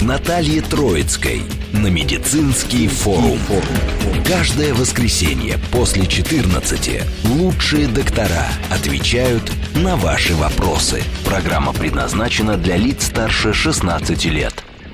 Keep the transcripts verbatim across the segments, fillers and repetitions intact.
Наталье Троицкой на Медицинский форум. Каждое воскресенье после четырнадцати лучшие доктора отвечают на ваши вопросы. Программа предназначена для лиц старше шестнадцати лет.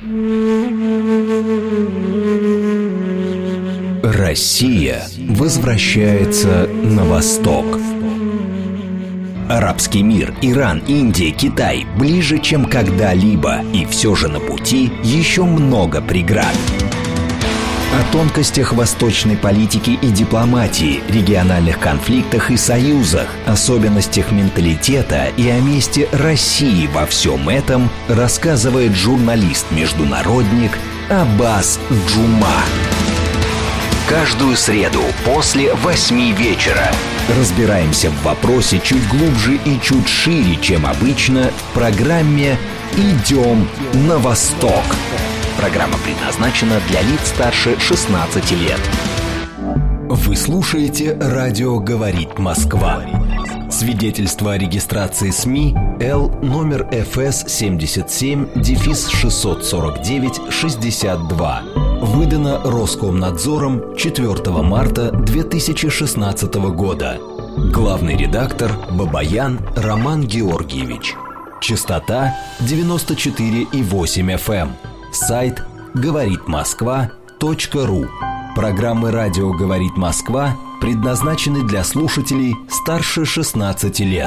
Россия возвращается на восток. Арабский мир, Иран, Индия, Китай ближе, чем когда-либо. И все же на пути еще много преград. О тонкостях восточной политики и дипломатии, региональных конфликтах и союзах, особенностях менталитета и о месте России во всем этом рассказывает журналист-международник Аббас Джума. Каждую среду после восьми вечера разбираемся в вопросе чуть глубже и чуть шире, чем обычно, в программе «Идем на восток». Программа предназначена для лиц старше шестнадцати лет. Вы слушаете «Радио говорит Москва». Свидетельство о регистрации СМИ Л номер эф эс семьдесят семь шестьсот сорок девять шестьдесят два. Выдано Роскомнадзором четвёртого марта две тысячи шестнадцатого года. Главный редактор Бабаян Роман Георгиевич. Частота девяносто четыре и восемь эф эм. Сайт говорит москва точка ру. Программы «Радио говорит Москва» предназначены для слушателей старше шестнадцати лет.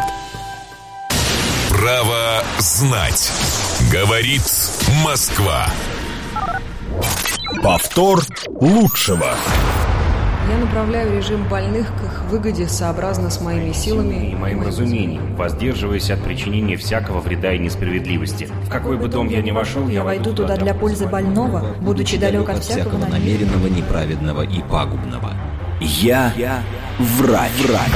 Право знать. Говорит Москва. Повтор лучшего. Я направляю режим больных к их выгоде сообразно с моими силами и моим разумением, воздерживаясь от причинения всякого вреда и несправедливости. В какой бы дом я ни вошел, я войду туда для пользы больного, будучи далек от всякого намеренного, неправедного и пагубного. Я, Я врач. врач.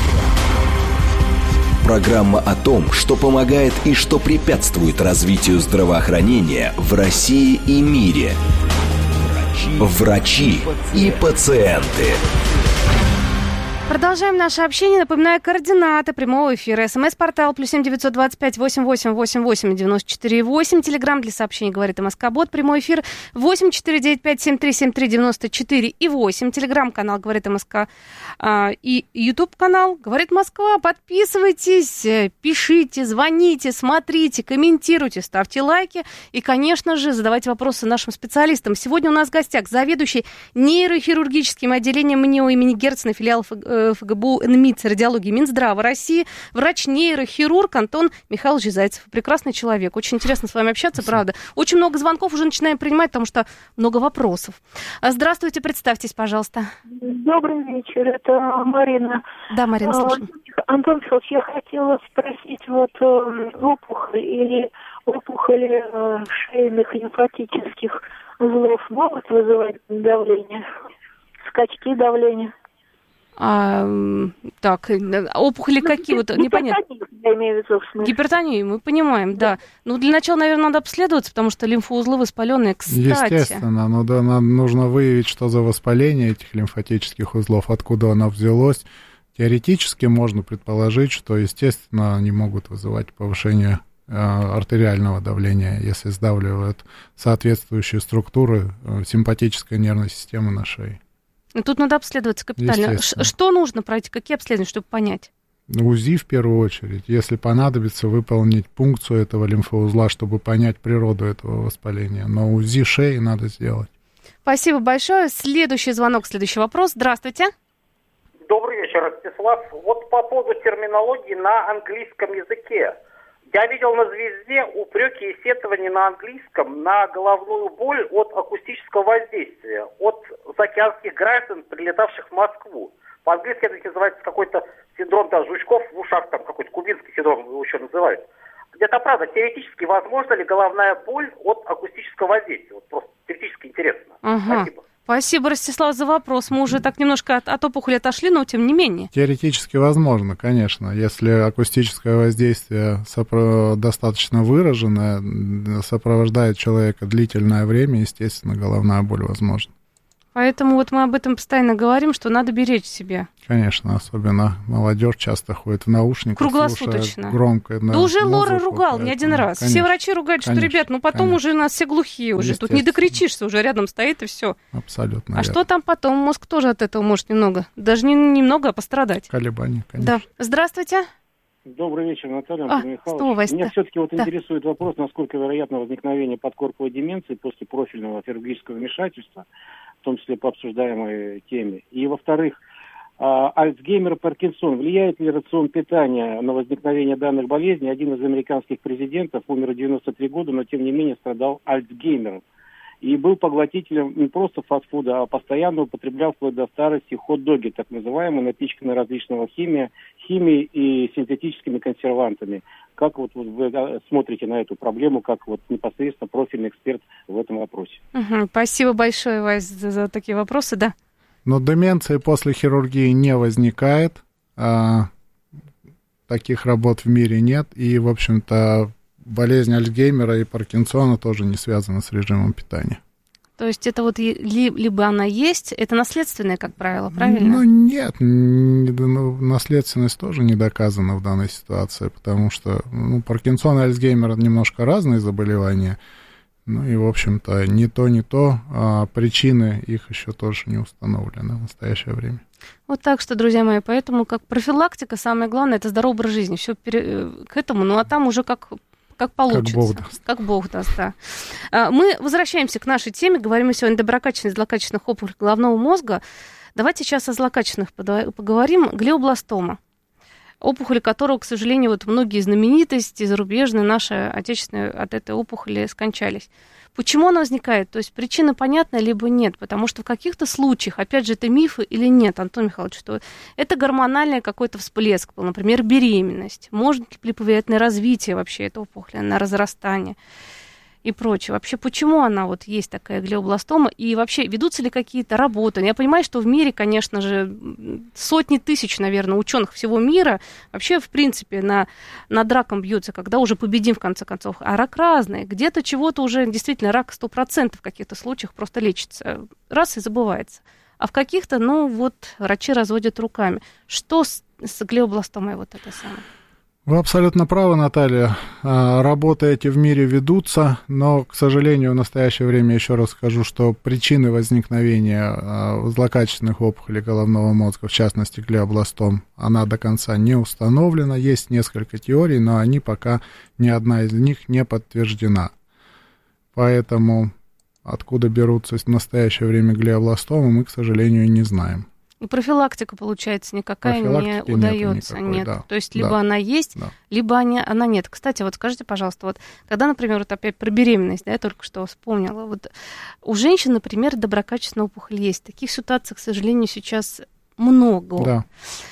Программа о том, что помогает и что препятствует развитию здравоохранения в России и мире. Врачи и пациенты. Продолжаем наше общение. Напоминаю, координаты прямого эфира. СМС-портал плюс семь девятьсот двадцать пять восемь восемь восемь восемь девяносто четыре восемь. Телеграмм для сообщений говорит МСК-бот. Прямой эфир восемь четыре девять пять семь три семь три девяносто четыре и восемь. Телеграм-канал говорит МСК а, и Ютуб-канал говорит Москва. Подписывайтесь, пишите, звоните, смотрите, комментируйте, ставьте лайки и, конечно же, задавайте вопросы нашим специалистам. Сегодня у нас в гостях заведующий нейрохирургическим отделением МНИО имени Герцена, филиал ФГБУ НМИЦ радиологии Минздрава России, врач-нейрохирург Антон Михайлович Зайцев. Прекрасный человек. Очень интересно с вами общаться, правда. Очень много звонков уже начинаем принимать, потому что много вопросов. Здравствуйте, представьтесь, пожалуйста. Добрый вечер, это Марина. Да, Марина, слушаем. Антон Михайлович, я хотела спросить, вот опухоль или опухоли шейных лимфатических узлов могут вызывать давление, скачки давления? А, так, опухоли ну, какие? Вот, непонятно. Я имею в виду, в смысле. Гипертонию, мы понимаем, да. да. Ну, для начала, наверное, надо обследоваться, потому что лимфоузлы воспаленные, кстати. Естественно, но да, нам нужно выявить, что за воспаление этих лимфатических узлов, откуда оно взялось. Теоретически можно предположить, что, естественно, они могут вызывать повышение э, артериального давления, если сдавливают соответствующие структуры э, симпатической нервной системы на шее. Тут надо обследоваться капитально. Что нужно пройти? Какие обследования, чтобы понять? УЗИ в первую очередь. Если понадобится, выполнить пункцию этого лимфоузла, чтобы понять природу этого воспаления. Но УЗИ шеи надо сделать. Спасибо большое. Следующий звонок, следующий вопрос. Здравствуйте. Добрый вечер, Ростислав. Вот по поводу терминологии на английском языке. Я видел на «Звезде» упреки и сетования на английском на головную боль от акустического воздействия, от заокеанских граждан, прилетавших в Москву. По-английски это называется какой-то синдром да, жучков в ушах, там какой-то кубинский синдром его еще называют. Это правда, теоретически возможно ли головная боль от акустического воздействия? Вот просто теоретически интересно. Ага. Спасибо. Спасибо, Ростислав, за вопрос. Мы уже так немножко от, от опухоли отошли, но тем не менее. Теоретически возможно, конечно. Если акустическое воздействие сопро- достаточно выраженное, сопровождает человека длительное время, естественно, головная боль возможна. Поэтому вот мы об этом постоянно говорим, что надо беречь себя. Конечно, особенно молодежь часто ходит в наушниках, круглосуточно. Громко. Да, да уже музыку, Лора ругал поэтому, не один раз. Конечно, все врачи ругают, что, ребят, ну потом конечно. Уже у нас все глухие уже. Тут не докричишься, уже рядом стоит и все. Абсолютно. А верно. Что там потом? Мозг тоже от этого может немного, даже не немного, а пострадать. Колебания, конечно. Да. Здравствуйте. Добрый вечер, Наталья а, Михайлович. Меня все-таки вот да. интересует вопрос, насколько вероятно возникновение подкорковой деменции после профильного хирургического вмешательства, в том числе по обсуждаемой теме. И, во-вторых, Альцгеймер и Паркинсон. Влияет ли рацион питания на возникновение данных болезней? Один из американских президентов умер в девяносто три года, но тем не менее страдал Альцгеймером. И был поглотителем не просто фастфуда, а постоянно употреблял вплоть до старости хот-доги, так называемые, напичканные различного химия, химией и синтетическими консервантами. Как вот вы смотрите на эту проблему, как вот непосредственно профильный эксперт в этом вопросе? Угу, спасибо большое, Вась, за, за такие вопросы, да. Но деменции после хирургии не возникает, а, таких работ в мире нет, и, в общем-то, болезнь Альцгеймера и Паркинсона тоже не связана с режимом питания. То есть это вот либо она есть, это наследственное, как правило, правильно? Ну, нет, наследственность тоже не доказана в данной ситуации, потому что ну, Паркинсон и Альцгеймер — немножко разные заболевания, ну и, в общем-то, не то, не то, а причины их еще тоже не установлены в настоящее время. Вот так что, друзья мои, поэтому как профилактика, самое главное, это здоровый образ жизни, все пере... к этому, ну а там уже как... Как получится. Как Бог даст. Как Бог даст, да. Мы возвращаемся к нашей теме. Говорим мы сегодня о доброкачественных и злокачественных опухолях головного мозга. Давайте сейчас о злокачественных поговорим. Глиобластома. Опухоль которого, к сожалению, вот многие знаменитости зарубежные, наши отечественные от этой опухоли скончались. Почему она возникает? То есть причина понятна, либо нет? Потому что в каких-то случаях, опять же, это мифы или нет, Антон Михайлович, что это гормональный какой-то всплеск был, например, беременность. Может ли повлиять на развитие вообще этой опухоли, на разрастание и прочее? Вообще, почему она вот есть такая глиобластома? И вообще, ведутся ли какие-то работы? Я понимаю, что в мире, конечно же, сотни тысяч, наверное, ученых всего мира вообще, в принципе, на, над раком бьются, когда уже победим, в конце концов. А рак разный. Где-то чего-то уже действительно рак сто процентов в каких-то случаях просто лечится. Раз и забывается. А в каких-то, ну, вот, врачи разводят руками. Что с, с глиобластомой вот это самое? Вы абсолютно правы, Наталья. Работы эти в мире ведутся, но, к сожалению, в настоящее время, еще раз скажу, что причины возникновения злокачественных опухолей головного мозга, в частности глиобластом, она до конца не установлена. Есть несколько теорий, но они пока ни одна из них не подтверждена. Поэтому откуда берутся в настоящее время глиобластомы, мы, к сожалению, не знаем. И профилактика, получается, никакая не удается. Никакой, нет. Да, То есть либо да, она есть, да. либо она, она нет. Кстати, вот скажите, пожалуйста, вот когда, например, вот опять про беременность, да, я только что вспомнила, вот у женщин, например, доброкачественная опухоль есть. Таких ситуаций, к сожалению, сейчас много. Да.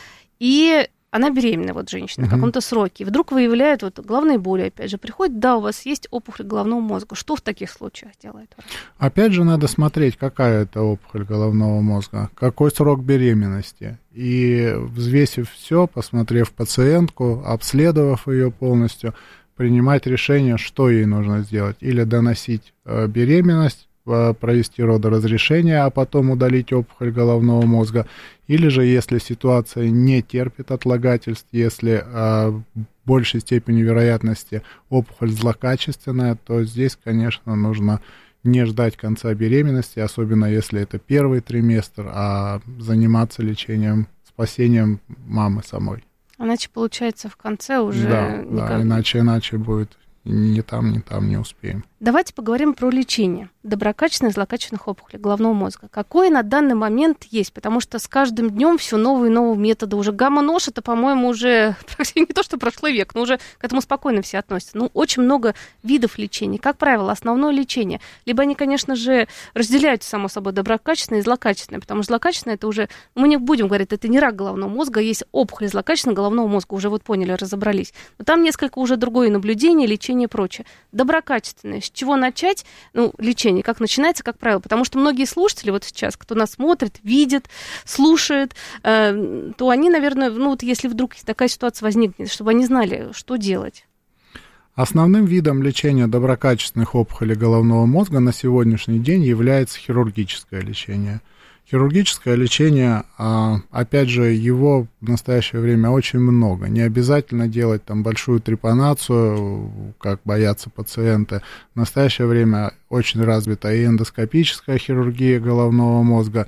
И она беременна, вот женщина, угу. в каком-то сроке. И вдруг выявляют вот головные боли, опять же, приходит, да, у вас есть опухоль головного мозга. Что в таких случаях делает врач? Опять же, надо смотреть, какая это опухоль головного мозга, какой срок беременности. И взвесив все, посмотрев пациентку, обследовав ее полностью, принимать решение, что ей нужно сделать. Или доносить беременность, провести родоразрешение, а потом удалить опухоль головного мозга. Или же, если ситуация не терпит отлагательств, если э, в большей степени вероятности опухоль злокачественная, то здесь, конечно, нужно не ждать конца беременности, особенно если это первый триместр, а заниматься лечением, спасением мамы самой. Иначе, получается, в конце уже... Да, никак... да иначе, иначе будет ни там, ни там не успеем. Давайте поговорим про лечение доброкачественных и злокачественных опухолей головного мозга. Какое на данный момент есть? Потому что с каждым днем все новые и новые методы. Уже гамма-нож, это, по-моему, уже не то, что прошлый век, но уже к этому спокойно все относятся. Ну, очень много видов лечения. Как правило, основное лечение. Либо они, конечно же, разделяются, само собой, доброкачественное и злокачественное, потому что злокачественное это уже, мы не будем говорить, это не рак головного мозга, есть опухоль злокачественного головного мозга, уже вот поняли, разобрались. Но там несколько уже другое наблюдение, лечение и прочее. Доброкачественное. С чего начать? Ну, лечение, как начинается, как правило. Потому что многие слушатели вот сейчас, кто нас смотрит, видит, слушает, э, то они, наверное, ну вот если вдруг такая ситуация возникнет, чтобы они знали, что делать. Основным видом лечения доброкачественных опухолей головного мозга на сегодняшний день является хирургическое лечение. Хирургическое лечение, опять же, его в настоящее время очень много. Не обязательно делать там большую трепанацию, как боятся пациенты. В настоящее время очень развита и эндоскопическая хирургия головного мозга,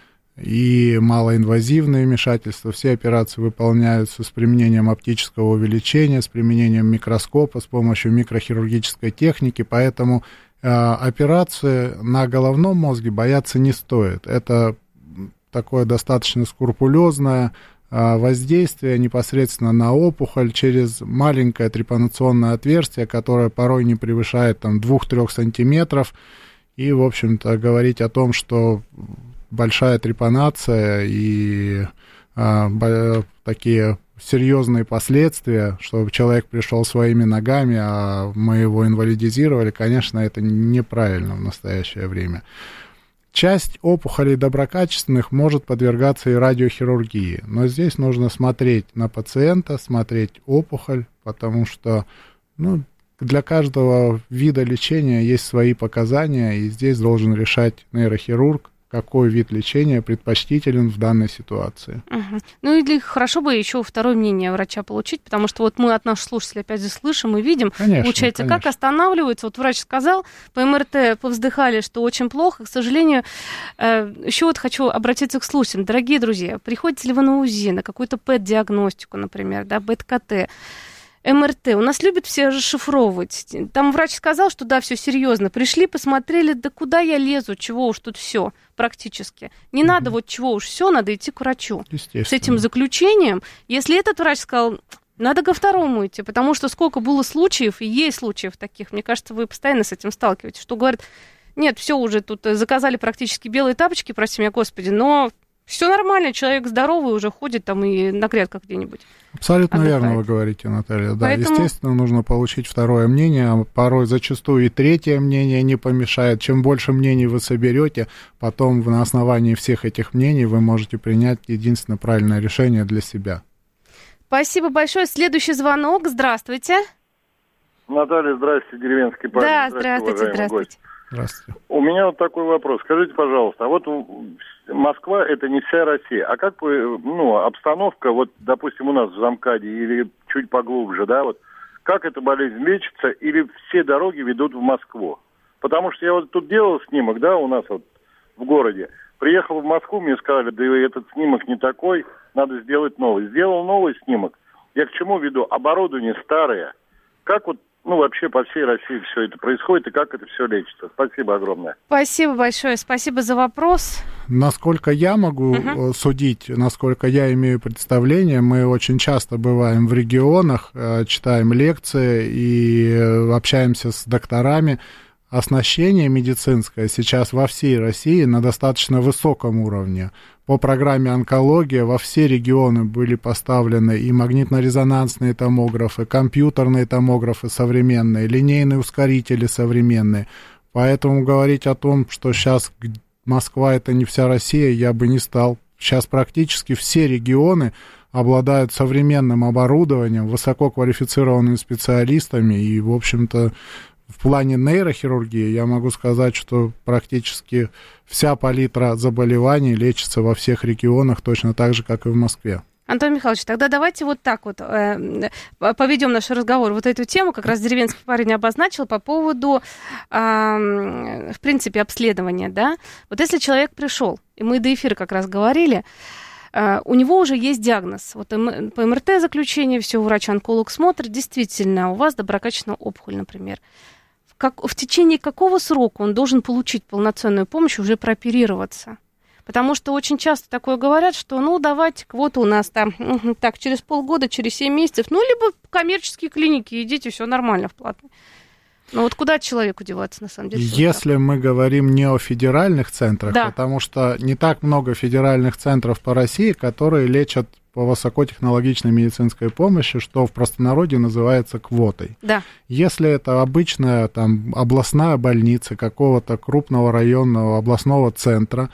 и малоинвазивные вмешательства. Все операции выполняются с применением оптического увеличения, с применением микроскопа, с помощью микрохирургической техники, поэтому операции на головном мозге бояться не стоит. Это такое достаточно скрупулезное воздействие непосредственно на опухоль через маленькое трепанационное отверстие, которое порой не превышает там двух-трёх сантиметров. И, в общем-то, говорить о том, что большая трепанация и а, такие серьезные последствия, что человек пришел своими ногами, а мы его инвалидизировали, конечно, это неправильно в настоящее время. Часть опухолей доброкачественных может подвергаться и радиохирургии, но здесь нужно смотреть на пациента, смотреть опухоль, потому что, ну, для каждого вида лечения есть свои показания, и здесь должен решать нейрохирург, какой вид лечения предпочтителен в данной ситуации. Угу. Ну или хорошо бы еще второе мнение врача получить, потому что вот мы от наших слушателей опять же слышим и видим, конечно, получается, конечно. Как останавливается, вот врач сказал, по эм эр тэ повздыхали, что очень плохо, к сожалению, э, еще вот хочу обратиться к слушателям. Дорогие друзья, приходите ли вы на УЗИ, на какую-то пэт-диагностику, например, да, бэ тэ ка тэ, эм эр тэ. У нас любят все расшифровывать. Там врач сказал, что да, все серьезно. Пришли, посмотрели, да куда я лезу, чего уж тут все практически. Не mm-hmm. надо вот чего уж все, надо идти к врачу. С этим заключением. Если этот врач сказал, надо ко второму идти, потому что сколько было случаев, и есть случаев таких, мне кажется, вы постоянно с этим сталкиваетесь, что говорят, нет, все уже тут заказали практически белые тапочки, прости меня, Господи, но... Все нормально, человек здоровый уже ходит там и на грядках где-нибудь. Абсолютно отдыхает. Верно вы говорите, Наталья. Да, Поэтому... естественно, нужно получить второе мнение, а порой зачастую и третье мнение не помешает. Чем больше мнений вы соберете, потом на основании всех этих мнений вы можете принять единственное правильное решение для себя. Спасибо большое. Следующий звонок. Здравствуйте. Наталья, здравствуйте, деревенский парень. Да, здравствуйте, здравствуйте. здравствуйте. Здравствуйте. У меня вот такой вопрос. Скажите, пожалуйста, а вот Москва — это не вся Россия. А как бы, ну, обстановка, вот, допустим, у нас в Замкаде или чуть поглубже, да, вот, как эта болезнь лечится, или все дороги ведут в Москву? Потому что я вот тут делал снимок, да, у нас вот в городе. Приехал в Москву, мне сказали, да этот снимок не такой, надо сделать новый. Сделал новый снимок. Я к чему веду? Оборудование старое. Как вот, ну, вообще по всей России все это происходит, и как это все лечится? Спасибо огромное. Спасибо большое, спасибо за вопрос. Насколько я могу uh-huh. судить, насколько я имею представление, мы очень часто бываем в регионах, читаем лекции и общаемся с докторами. Оснащение медицинское сейчас во всей России на достаточно высоком уровне. По программе онкология во все регионы были поставлены и магнитно-резонансные томографы, компьютерные томографы современные, линейные ускорители современные. Поэтому говорить о том, что сейчас Москва — это не вся Россия, я бы не стал. Сейчас практически все регионы обладают современным оборудованием, высококвалифицированными специалистами, и, в общем-то, в плане нейрохирургии я могу сказать, что практически вся палитра заболеваний лечится во всех регионах точно так же, как и в Москве. Антон Михайлович, тогда давайте вот так вот э, поведем наш разговор. Вот эту тему как раз деревенский парень обозначил по поводу, э, в принципе, обследования, да. Вот если человек пришел, и мы до эфира как раз говорили, э, у него уже есть диагноз. Вот по эм эр тэ заключение, все, врач-онколог смотрит, действительно, у вас доброкачественная опухоль, например. В, как, в течение какого срока он должен получить полноценную помощь, уже прооперироваться? Потому что очень часто такое говорят, что, ну, давайте, вот у нас там, так, через полгода, через семь месяцев, ну, либо в коммерческие клиники идите, все нормально, вплотную. Но вот куда человеку деваться, на самом деле? Если так? Мы говорим не о федеральных центрах, да. Потому что не так много федеральных центров по России, которые лечат по высокотехнологичной медицинской помощи, что в простонародье называется квотой. Да. Если это обычная там областная больница какого-то крупного районного областного центра,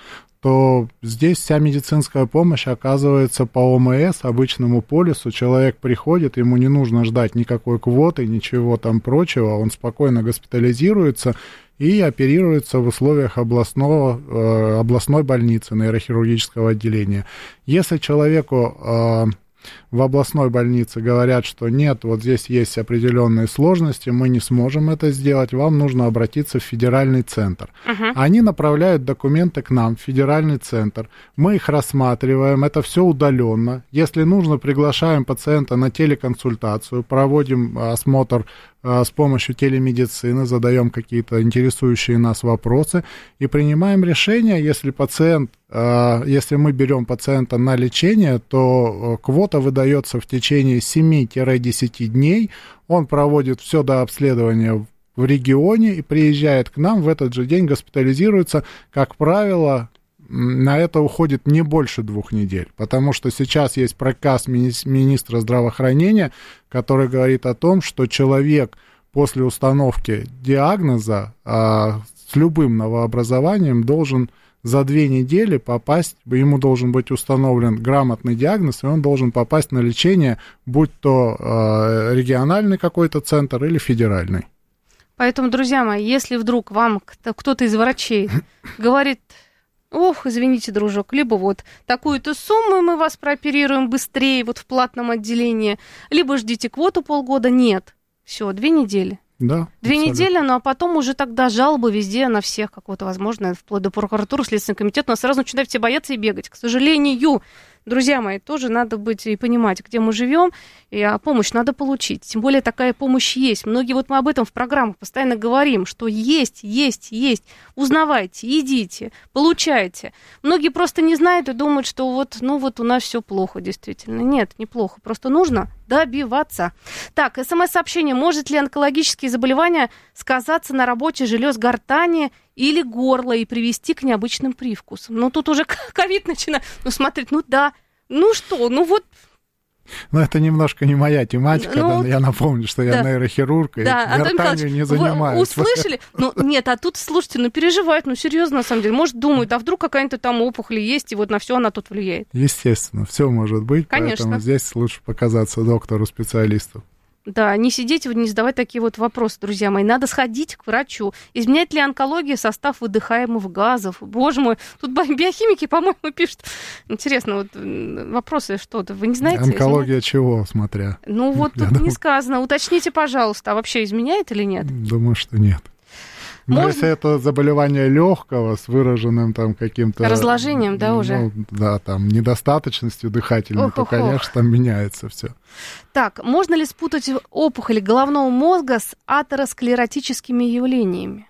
то здесь вся медицинская помощь оказывается по ОМС, обычному полису. Человек приходит, ему не нужно ждать никакой квоты, ничего там прочего, он спокойно госпитализируется и оперируется в условиях областного, э, областной больницы, нейрохирургического отделения. Если человеку э, в областной больнице говорят, что нет, вот здесь есть определенные сложности, мы не сможем это сделать, вам нужно обратиться в федеральный центр. Uh-huh. Они направляют документы к нам в федеральный центр, мы их рассматриваем, это все удаленно. Если нужно, приглашаем пациента на телеконсультацию, проводим осмотр с помощью телемедицины, задаем какие-то интересующие нас вопросы и принимаем решение. Если пациент, если мы берем пациента на лечение, то квота выдается в течение семь-десять дней, он проводит все до обследования в регионе и приезжает к нам, в этот же день госпитализируется. Как правило, на это уходит не больше двух недель, потому что сейчас есть приказ мини- министра здравоохранения, который говорит о том, что человек после установки диагноза а, с любым новообразованием должен за две недели попасть, ему должен быть установлен грамотный диагноз, и он должен попасть на лечение, будь то а, региональный какой-то центр или федеральный. Поэтому, друзья мои, если вдруг вам кто-то из врачей говорит: ох, извините, дружок, либо вот такую-то сумму мы вас прооперируем быстрее вот в платном отделении, либо ждите квоту полгода. Нет. Все, две недели. Да, Две абсолютно. недели, ну а потом уже тогда жалобы везде на всех, какого-то возможно, вплоть до прокуратуры, Следственный комитет, но сразу начинают все бояться и бегать. К сожалению, друзья мои, тоже надо быть и понимать, где мы живем, и а помощь надо получить. Тем более такая помощь есть. Многие, вот мы об этом в программах постоянно говорим, что есть, есть, есть. Узнавайте, идите, получайте. Многие просто не знают и думают, что вот, ну вот у нас все плохо, действительно. Нет, неплохо, просто нужно добиваться. Так, смс-сообщение. Может ли онкологические заболевания сказаться на работе желез гортани или горла и привести к необычным привкусам? Ну, тут уже ковид начинает. Ну, смотреть, ну да, ну что, ну вот... Ну, это немножко не моя тематика, ну, да, я напомню, что я да. нейрохирург, и да, гортанью не занимаюсь. Вы услышали? Ну, нет, а тут, слушайте, ну, переживают, ну, серьезно, на самом деле. Может, думают, а вдруг какая-то там опухоль есть, и вот на все она тут влияет. Естественно, все может быть, конечно. Поэтому здесь лучше показаться доктору-специалисту. Да, не сидеть, не задавать такие вот вопросы, друзья мои. Надо сходить к врачу. Изменяет ли онкология состав выдыхаемых газов? Боже мой, тут биохимики, по-моему, пишут. Интересно, вот вопросы что-то, вы не знаете? Онкология изменяет? Чего, смотря? Ну вот тут думаю... не сказано. Уточните, пожалуйста, а вообще изменяет или нет? Думаю, что нет. Но Можно... если это заболевание легкого с выраженным там каким-то... разложением, да, уже? Ну, да, там, недостаточностью дыхательной, ох, то, ох, конечно, ох. Там меняется все. Так, можно ли спутать опухоли головного мозга с атеросклеротическими явлениями?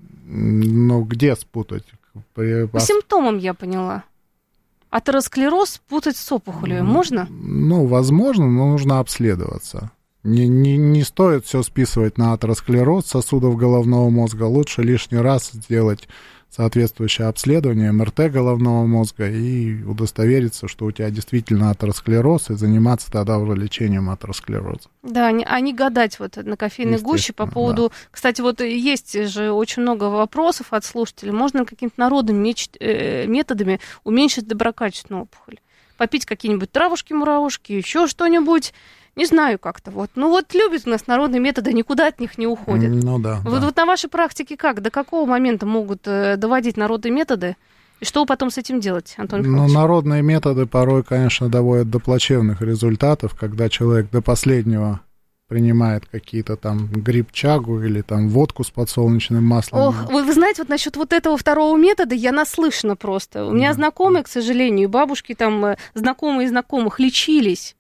Ну, где спутать? При... По симптомам я поняла. Атеросклероз спутать с опухолью можно? Ну, возможно, но нужно обследоваться. Не, не, не стоит все списывать на атеросклероз сосудов головного мозга. Лучше лишний раз сделать соответствующее обследование эм эр тэ головного мозга и удостовериться, что у тебя действительно атеросклероз, и заниматься тогда уже лечением атеросклероза. Да, а не гадать вот на кофейной гуще по поводу... Да. Кстати, вот есть же очень много вопросов от слушателей. Можно какими-то народными методами уменьшить доброкачественную опухоль? Попить какие-нибудь травушки-муравушки, еще что-нибудь... Не знаю как-то вот. Ну вот любят у нас народные методы, никуда от них не уходят. Ну да. Вот, да. вот на вашей практике как? До какого момента могут э, доводить народные методы? И что вы потом с этим делать, Антон Михайлович? Ну, народные методы порой, конечно, доводят до плачевных результатов, когда человек до последнего принимает какие-то там гриб-чагу или там водку с подсолнечным маслом. Ох, вы, вы знаете, вот насчет вот этого второго метода я наслышана просто. У меня да. знакомые, к сожалению, бабушки там, знакомые знакомых лечились.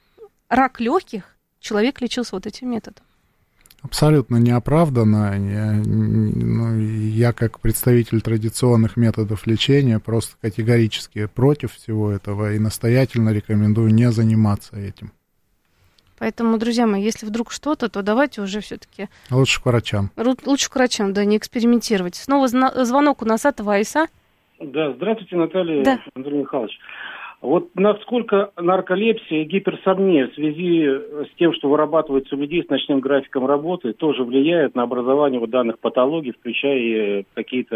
Рак легких человек лечился вот этим методом. Абсолютно неоправданно. Я, ну, я как представитель традиционных методов лечения просто категорически против всего этого и настоятельно рекомендую не заниматься этим. Поэтому, друзья мои, если вдруг что-то, то давайте уже все-таки... Лучше к врачам. Лучше к врачам, да, не экспериментировать. Снова звонок у нас от Вайса. Да, здравствуйте, Наталья, да. Андрей Михайлович. Вот насколько нарколепсия и гиперсомния в связи с тем, что вырабатывается у людей с ночным графиком работы, тоже влияет на образование вот данных патологий, включая какие-то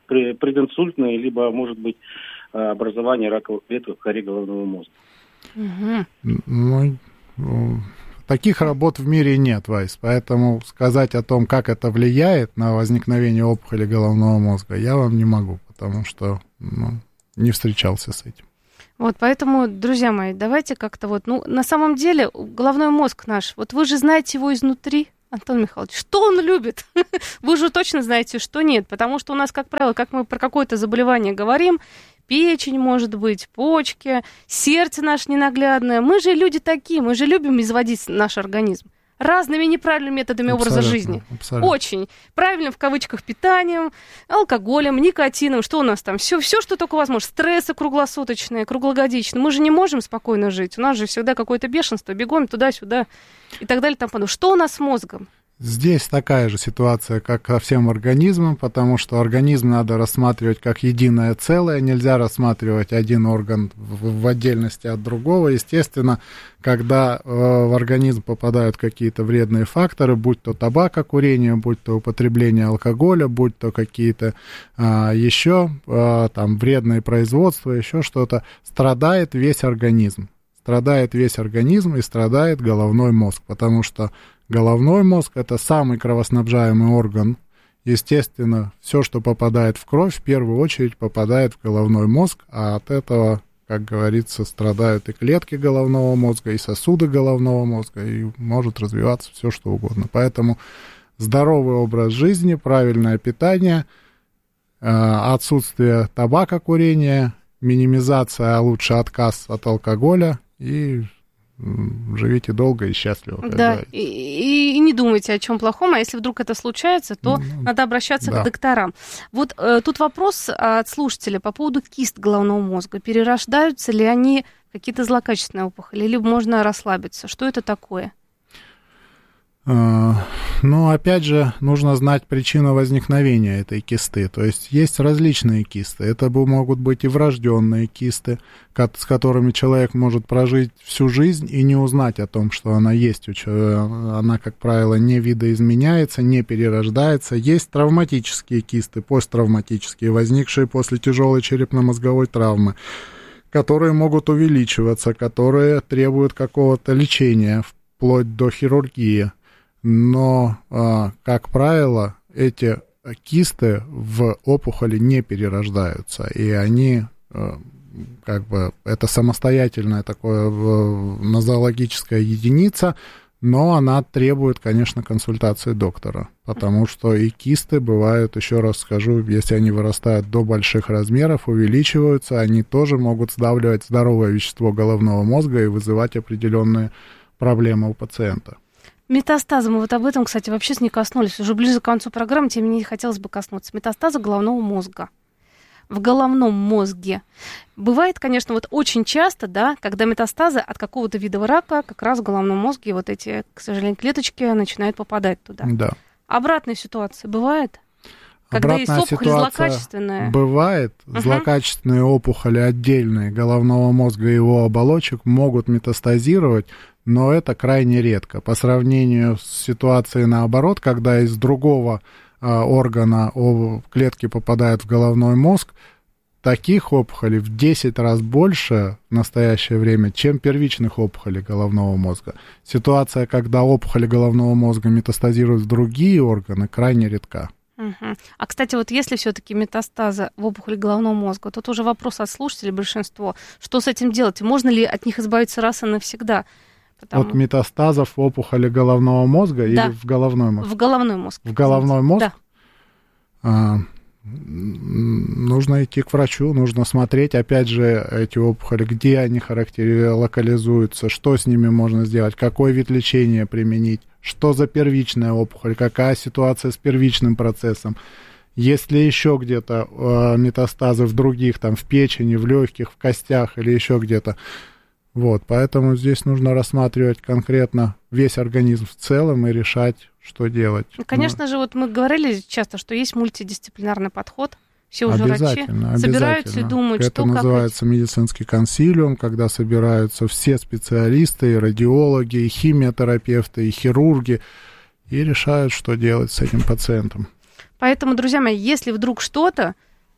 прединсультное, либо, может быть, образование раковых клеток в коре головного мозга. Угу. Ну, таких работ в мире нет, Вайс, поэтому сказать о том, как это влияет на возникновение опухоли головного мозга, я вам не могу, потому что ну, не встречался с этим. Вот, поэтому, друзья мои, давайте как-то вот, ну, на самом деле, головной мозг наш, вот вы же знаете его изнутри, Антон Михайлович, что он любит? Вы же точно знаете, что нет, потому что у нас, как правило, как мы про какое-то заболевание говорим, печень, может быть, почки, сердце наше ненаглядное, мы же люди такие, мы же любим изводить наш организм разными неправильными методами абсолютно, образа жизни. Абсолютно. Очень. Правильным, в кавычках, питанием, алкоголем, никотином, что у нас там? Все, все, что только возможно. Стрессы круглосуточные, круглогодичные. Мы же не можем спокойно жить. У нас же всегда какое-то бешенство, бегом туда-сюда и так далее. Там, что у нас с мозгом? Здесь такая же ситуация, как со всем организмом, потому что организм надо рассматривать как единое целое, нельзя рассматривать один орган в, в отдельности от другого. Естественно, когда э, в организм попадают какие-то вредные факторы, будь то табакокурение, будь то употребление алкоголя, будь то какие-то э, еще э, там вредные производства, еще что-то, страдает весь организм. Страдает весь организм и страдает головной мозг, потому что головной мозг – это самый кровоснабжаемый орган. Естественно, все, что попадает в кровь, в первую очередь попадает в головной мозг, а от этого, как говорится, страдают и клетки головного мозга, и сосуды головного мозга, и может развиваться все, что угодно. Поэтому здоровый образ жизни, правильное питание, отсутствие табакокурения, минимизация, а лучше отказ от алкоголя и живите долго и счастливо. Да, и, и, и не думайте о чем плохом, а если вдруг это случается, то ну, надо обращаться да. к докторам. Вот э, тут вопрос от слушателя по поводу кист головного мозга. Перерождаются ли они в какие-то злокачественные опухоли, или можно расслабиться? Что это такое? Ну, опять же, нужно знать причину возникновения этой кисты. То есть есть различные кисты. Это могут быть и врожденные кисты, с которыми человек может прожить всю жизнь и не узнать о том, что она есть у человека. Она, как правило, не видоизменяется, не перерождается. Есть травматические кисты, посттравматические, возникшие после тяжелой черепно-мозговой травмы, которые могут увеличиваться, которые требуют какого-то лечения, вплоть до хирургии. Но, как правило, эти кисты в опухоли не перерождаются, и они, как бы, это самостоятельная такая нозологическая единица, но она требует, конечно, консультации доктора, потому что и кисты бывают, еще раз скажу, если они вырастают до больших размеров, увеличиваются, они тоже могут сдавливать здоровое вещество головного мозга и вызывать определенные проблемы у пациента. Метастазы, мы вот об этом, кстати, вообще не коснулись. Уже ближе к концу программы, тем не менее, хотелось бы коснуться. Метастазы головного мозга. В головном мозге. Бывает, конечно, вот очень часто, да, когда метастазы от какого-то вида рака как раз в головном мозге вот эти, к сожалению, клеточки начинают попадать туда. Да. Обратная ситуация бывает? Когда Обратная есть опухоль злокачественная? Бывает. Uh-huh. Злокачественные опухоли отдельные головного мозга и его оболочек могут метастазировать, но это крайне редко. По сравнению с ситуацией наоборот, когда из другого а, органа о, клетки попадают в головной мозг, таких опухолей в десять раз больше в настоящее время, чем первичных опухолей головного мозга. Ситуация, когда опухоли головного мозга метастазируют в другие органы, крайне редка. Угу. А, кстати, вот если все-таки метастазы в опухоли головного мозга, тут уже вопрос от слушателей большинство. Что с этим делать? Можно ли от них избавиться раз и навсегда? Потому... От метастазов в опухоли головного мозга да. или в головной мозг? В головной мозг. В головной мозг? Да. А, нужно идти к врачу, нужно смотреть, опять же, эти опухоли, где они характери... локализуются, что с ними можно сделать, какой вид лечения применить, что за первичная опухоль, какая ситуация с первичным процессом. Есть ли еще где-то э, метастазы в других, там, в печени, в легких, в костях или еще где-то. Вот, поэтому здесь нужно рассматривать конкретно весь организм в целом и решать, что делать. Ну, конечно Но... же, вот мы говорили часто, что есть мультидисциплинарный подход. Все уже врачи собираются и думают, Это что называется как... медицинский консилиум, когда собираются все специалисты, и радиологи, и химиотерапевты, и хирурги, и решают, что делать с этим пациентом. Поэтому, друзья мои, если вдруг что-то,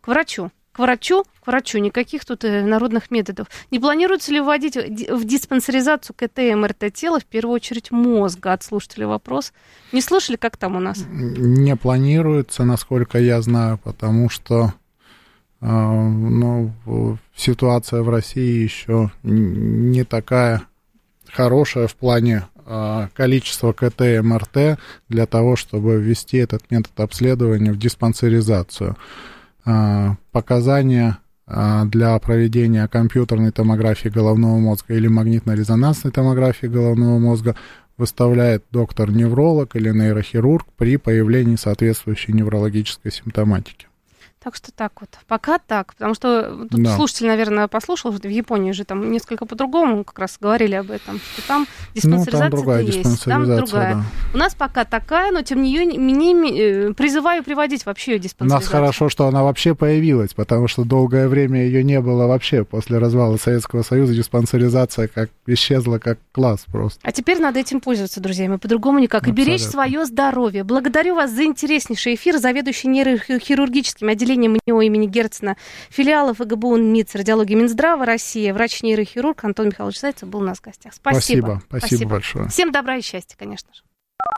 К врачу. К врачу, к врачу, никаких тут народных методов. Не планируется ли вводить в диспансеризацию КТ и МРТ тела, в первую очередь мозга? От слушателя вопрос. Не слышали, как там у нас? Не планируется, насколько я знаю, потому что э, ну, ситуация в России еще не такая хорошая в плане э, количества КТ и МРТ для того, чтобы ввести этот метод обследования в диспансеризацию. Показания для проведения компьютерной томографии головного мозга или магнитно-резонансной томографии головного мозга выставляет доктор-невролог или нейрохирург при появлении соответствующей неврологической симптоматики. Так что так вот. Пока так. Потому что тут да. слушатель, наверное, послушал, что в Японии же там несколько по-другому как раз говорили об этом, что там диспансеризация ну, там другая есть. Диспансеризация, там другая. Да. У нас пока такая, но тем не менее призываю приводить вообще ее диспансеризацию. У нас хорошо, что она вообще появилась, потому что долгое время ее не было вообще. После развала Советского Союза диспансеризация как исчезла как класс просто. А теперь надо этим пользоваться, друзья мои, по-другому никак. Абсолютно. И беречь свое здоровье. Благодарю вас за интереснейший эфир. Заведующий нейрохирургическим отделением МНИО имени Герцена, филиала ФГБУ МИЦ, радиологии Минздрава России, врач-нейрохирург Антон Михайлович Зайцев был у нас в гостях. Спасибо. Спасибо, спасибо, спасибо большое. Всем добра и счастья, конечно же.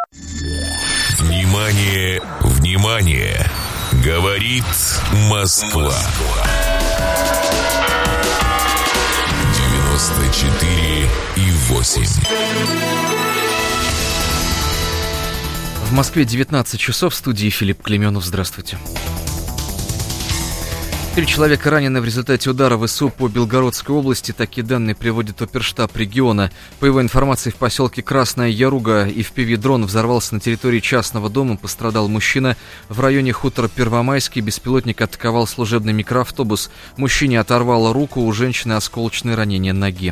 Внимание, внимание! Говорит Москва. девяносто четыре и восемь. В Москве девятнадцать часов, в студии Филипп Клеменов. Здравствуйте. Три человека ранены в результате удара ВСУ по Белгородской области. Такие данные приводит оперштаб региона. По его информации, в поселке Красная Яруга и в Пиви дрон взорвался на территории частного дома. Пострадал мужчина. В районе хутора Первомайский беспилотник атаковал служебный микроавтобус. Мужчине оторвало руку, у женщины осколочные ранения ноги.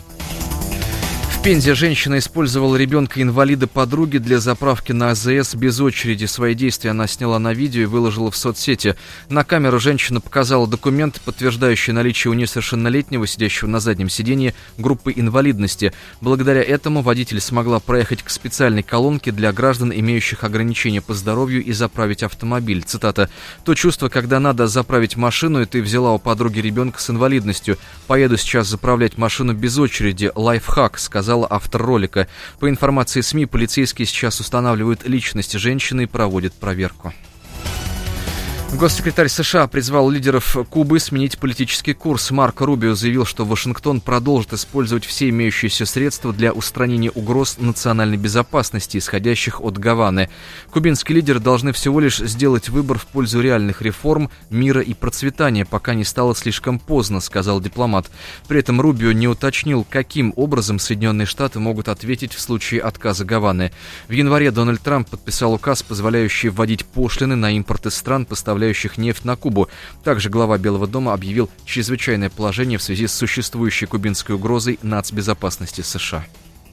В Пензе женщина использовала ребенка-инвалида подруги для заправки на АЗС без очереди. Свои действия она сняла на видео и выложила в соцсети. На камеру женщина показала документ, подтверждающий наличие у несовершеннолетнего, сидящего на заднем сиденье, группы инвалидности. Благодаря этому водитель смогла проехать к специальной колонке для граждан, имеющих ограничения по здоровью, и заправить автомобиль. Цитата. «То чувство, когда надо заправить машину, и ты взяла у подруги ребенка с инвалидностью. Поеду сейчас заправлять машину без очереди. Лайфхак», сказал автор ролика. По информации СМИ, полицейские сейчас устанавливают личность женщины и проводят проверку. Госсекретарь США призвал лидеров Кубы сменить политический курс. Марко Рубио заявил, что Вашингтон продолжит использовать все имеющиеся средства для устранения угроз национальной безопасности, исходящих от Гаваны. Кубинские лидеры должны всего лишь сделать выбор в пользу реальных реформ, мира и процветания, пока не стало слишком поздно, сказал дипломат. При этом Рубио не уточнил, каким образом Соединенные Штаты могут ответить в случае отказа Гаваны. В январе Дональд Трамп подписал указ, позволяющий вводить пошлины на импорт из стран, поставляющих нефть на Кубу. Также глава Белого дома объявил чрезвычайное положение в связи с существующей кубинской угрозой нацбезопасности США.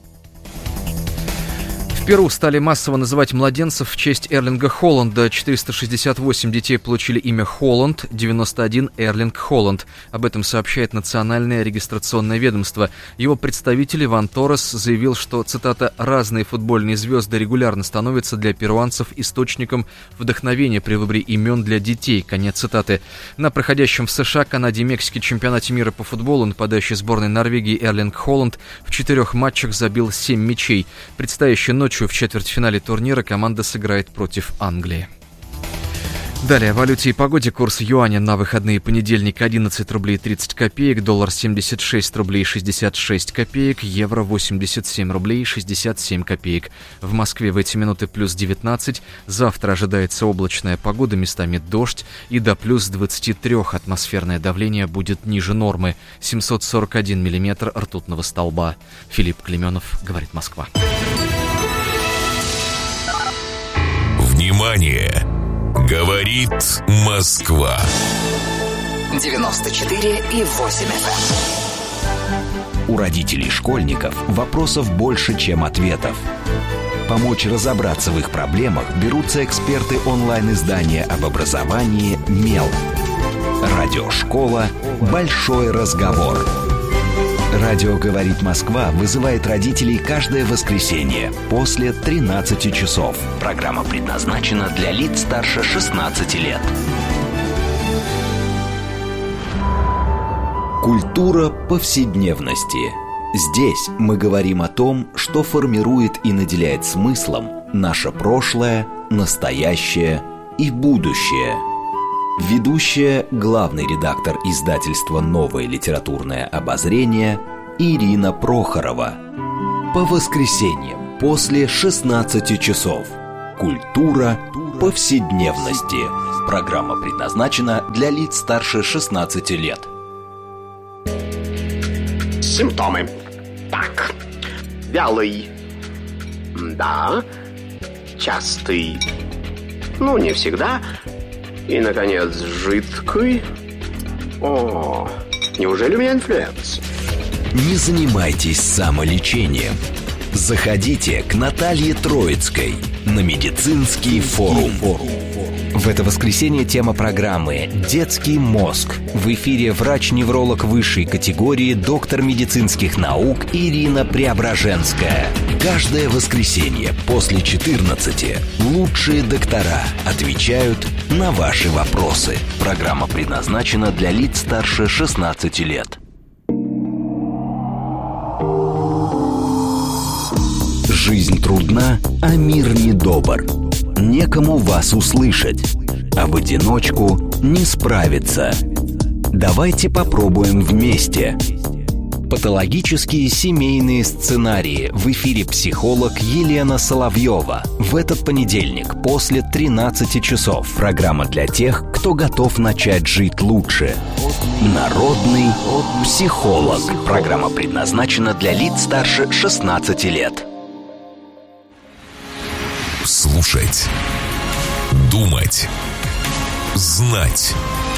В Перу стали массово называть младенцев в честь Эрлинга Холланда. четыреста шестьдесят восемь детей получили имя Холланд, девяносто один Эрлинг Холланд. Об этом сообщает Национальное регистрационное ведомство. Его представитель Иван Торрес заявил, что, цитата, «разные футбольные звезды регулярно становятся для перуанцев источником вдохновения при выборе имен для детей». Конец цитаты. На проходящем в США, Канаде и Мексике чемпионате мира по футболу нападающий сборной Норвегии Эрлинг Холланд в четырех матчах забил семь мячей. Предстоящей ночью в четвертьфинале турнира команда сыграет против Англии. Далее о валюте и погоде. Курс юаня на выходные: понедельник одиннадцать рублей тридцать копеек, доллар семьдесят шесть рублей шестьдесят шесть копеек, евро восемьдесят семь рублей шестьдесят семь копеек. В Москве в эти минуты плюс девятнадцать. Завтра ожидается облачная погода, местами дождь, и до плюс двадцати трёх. Атмосферное давление будет ниже нормы. семьсот сорок один миллиметр ртутного столба. Филипп Клеменов, говорит Москва. Внимание! Говорит Москва. девяносто четыре и восемь эф эм. У родителей школьников вопросов больше, чем ответов. Помочь разобраться в их проблемах берутся эксперты онлайн-издания об образовании «Мел». Радиошкола «Большой разговор». Радио «Говорит Москва» вызывает родителей каждое воскресенье после тринадцати часов. Программа предназначена для лиц старше шестнадцати лет. Культура повседневности. Здесь мы говорим о том, что формирует и наделяет смыслом наше прошлое, настоящее и будущее. Ведущая, главный редактор издательства «Новое литературное обозрение» Ирина Прохорова. По воскресеньям после шестнадцати часов. Культура повседневности. Программа предназначена для лиц старше шестнадцати лет. Симптомы. Так. Вялый. Да. Частый. Ну, не всегда. И, наконец, жидкий. О, неужели у меня инфлюенс? Не занимайтесь самолечением. Заходите к Наталье Троицкой на медицинский форум. В это воскресенье тема программы «Детский мозг». В эфире врач-невролог высшей категории, доктор медицинских наук Ирина Преображенская. Каждое воскресенье после четырнадцати лучшие доктора отвечают на ваши вопросы. Программа предназначена для лиц старше шестнадцати лет. Жизнь трудна, а мир недобр. Некому вас услышать, а в одиночку не справиться. Давайте попробуем вместе. Патологические семейные сценарии. В эфире психолог Елена Соловьева. В этот понедельник после тринадцати часов. Программа для тех, кто готов начать жить лучше. Народный психолог. Программа предназначена для лиц старше шестнадцати лет. Слушать, думать, знать.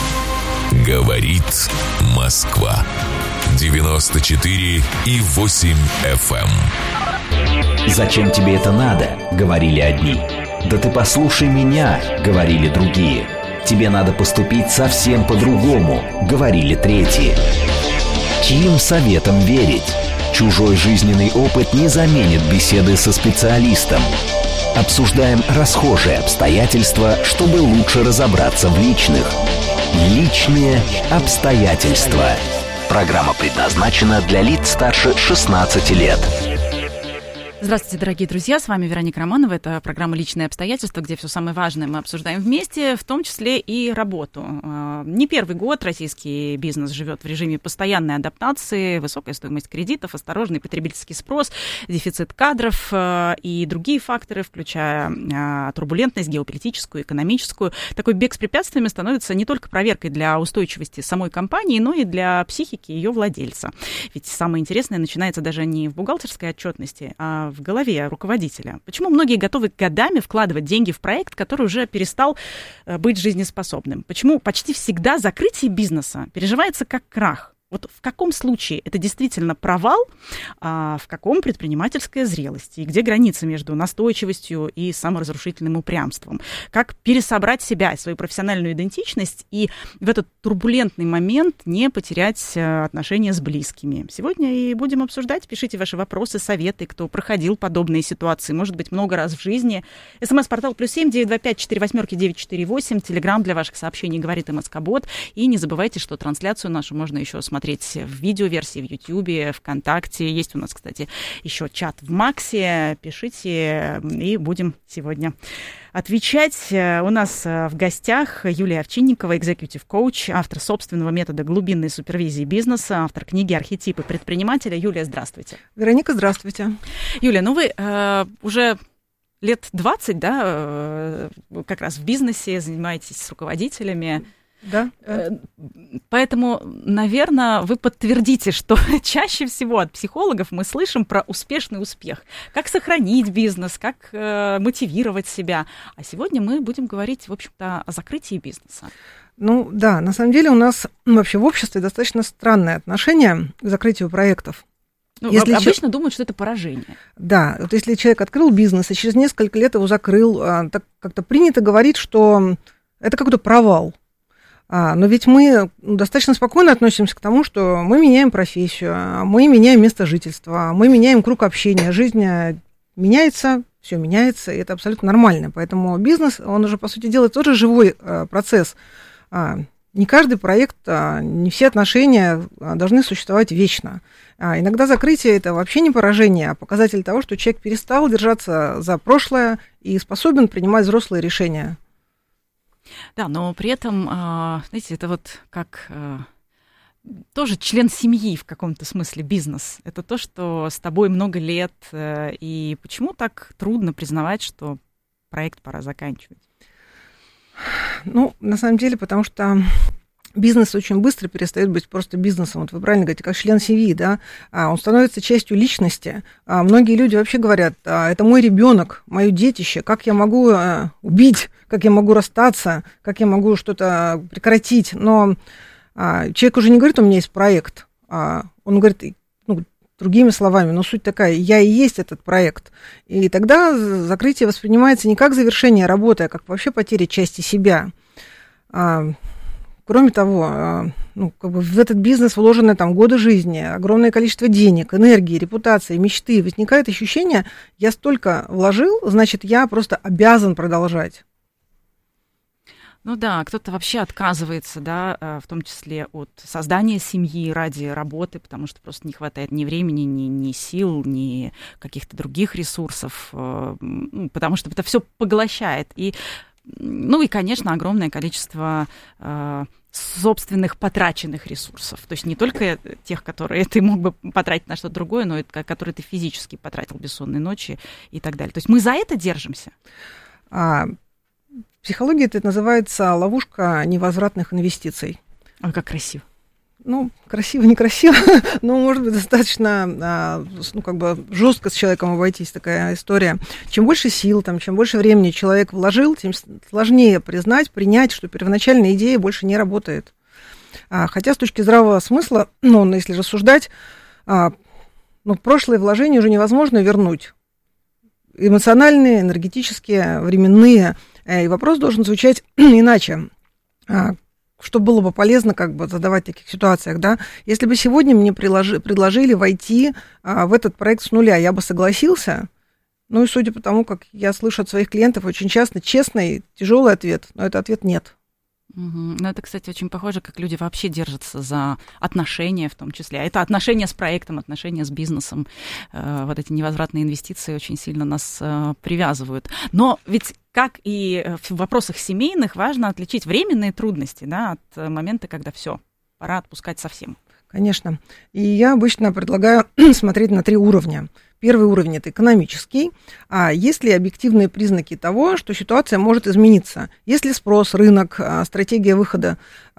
Говорит Москва. девяносто четыре и восемь эф эм. «Зачем тебе это надо?» — говорили одни. «Да ты послушай меня!» — говорили другие. «Тебе надо поступить совсем по-другому!» — говорили третьи. Чьим советом верить? Чужой жизненный опыт не заменит беседы со специалистом. Обсуждаем расхожие обстоятельства, чтобы лучше разобраться в личных. Личные обстоятельства. Программа предназначена для лиц старше шестнадцати лет. Здравствуйте, дорогие друзья, с вами Вероника Романова. Это программа «Личные обстоятельства», где все самое важное мы обсуждаем вместе, в том числе и работу. Не первый год российский бизнес живет в режиме постоянной адаптации, высокая стоимость кредитов, осторожный потребительский спрос, дефицит кадров и другие факторы, включая турбулентность геополитическую, экономическую. Такой бег с препятствиями становится не только проверкой для устойчивости самой компании, но и для психики ее владельца. Ведь самое интересное начинается даже не в бухгалтерской отчетности, а в голове руководителя. Почему многие готовы годами вкладывать деньги в проект, который уже перестал быть жизнеспособным? Почему почти всегда закрытие бизнеса переживается как крах? Вот в каком случае это действительно провал, а в каком предпринимательская зрелость? И где граница между настойчивостью и саморазрушительным упрямством? Как пересобрать себя, свою профессиональную идентичность и в этот турбулентный момент не потерять отношения с близкими? Сегодня и будем обсуждать. Пишите ваши вопросы, советы, кто проходил подобные ситуации, может быть, много раз в жизни. СМС-портал плюс семь девять два пять четыре восьмерки девять четыре восемь. Телеграм для ваших сообщений говорит МСК-бот. И не забывайте, что трансляцию нашу можно еще смотреть в видеоверсии в Ютьюбе, ВКонтакте. Есть у нас, кстати, еще чат в Максе. Пишите, и будем сегодня отвечать. У нас в гостях Юлия Овчинникова, экзекьютив-коуч, автор собственного метода глубинной супервизии бизнеса, автор книги «Архетипы предпринимателя». Юлия, здравствуйте. Вероника, здравствуйте. Юлия, ну вы э, уже лет двадцать, да, э, как раз в бизнесе, занимаетесь с руководителями. Да. Поэтому, наверное, вы подтвердите, что чаще всего от психологов мы слышим про успешный успех. Как сохранить бизнес, как э, мотивировать себя. А сегодня мы будем говорить, в общем-то, о закрытии бизнеса. Ну да, на самом деле у нас вообще в обществе достаточно странное отношение к закрытию проектов. Ну, если обычно ч... думают, что это поражение. Да, вот если человек открыл бизнес и через несколько лет его закрыл, так как-то принято говорить, что это какой-то провал. А, но ведь мы достаточно спокойно относимся к тому, что мы меняем профессию, мы меняем место жительства, мы меняем круг общения, жизнь меняется, все меняется, и это абсолютно нормально. Поэтому бизнес, он уже, по сути дела, тоже живой а, процесс. А, не каждый проект, не все отношения должны существовать вечно. Иногда закрытие – это вообще не поражение, а показатель того, что человек перестал держаться за прошлое и способен принимать взрослые решения. Да, но при этом, знаете, это вот как тоже член семьи в каком-то смысле, бизнес. Это то, что с тобой много лет, и почему так трудно признавать, что проект пора заканчивать? Ну, на самом деле, потому что бизнес очень быстро перестает быть просто бизнесом. Вот вы правильно говорите, как член семьи, да, он становится частью личности. Многие люди вообще говорят, это мой ребенок, мое детище, как я могу убить, как я могу расстаться, как я могу что-то прекратить. Но человек уже не говорит, у меня есть проект, он говорит, ну, другими словами, но суть такая, я и есть этот проект. И тогда закрытие воспринимается не как завершение работы, а как вообще потеря части себя. Кроме того, ну, как бы в этот бизнес вложены там годы жизни, огромное количество денег, энергии, репутации, мечты. Возникает ощущение, я столько вложил, значит, я просто обязан продолжать. Ну да, кто-то вообще отказывается, да, в том числе от создания семьи ради работы, потому что просто не хватает ни времени, ни, ни сил, ни каких-то других ресурсов, потому что это все поглощает. И, ну и, конечно, огромное количество собственных потраченных ресурсов. То есть не только тех, которые ты мог бы потратить на что-то другое, но и которые ты физически потратил, бессонные ночи и так далее. То есть мы за это держимся? А, в психологии это называется ловушка невозвратных инвестиций. Ой, как красиво. Ну, красиво, некрасиво, но, может быть, достаточно, ну, как бы жестко с человеком обойтись, такая история. Чем больше сил, там, чем больше времени человек вложил, тем сложнее признать, принять, что первоначальная идея больше не работает. Хотя с точки здравого смысла, ну, если рассуждать, ну, прошлые вложения уже невозможно вернуть. Эмоциональные, энергетические, временные. И вопрос должен звучать иначе. Что было бы полезно как бы задавать в таких ситуациях, да? Если бы сегодня мне приложи, предложили войти а, в этот проект с нуля, я бы согласился. Ну и судя по тому, как я слышу от своих клиентов, очень часто честный, тяжелый ответ, но это ответ нет. Угу. Ну, это, кстати, очень похоже, как люди вообще держатся за отношения в том числе. А это отношения с проектом, отношения с бизнесом. Э, вот эти невозвратные инвестиции очень сильно нас э, привязывают. Но ведь, как и в вопросах семейных, важно отличить временные трудности, да, от момента, когда все, пора отпускать совсем. Конечно. И я обычно предлагаю смотреть на три уровня. Первый уровень – это экономический. А есть ли объективные признаки того, что ситуация может измениться? Есть ли спрос, рынок, стратегия выхода?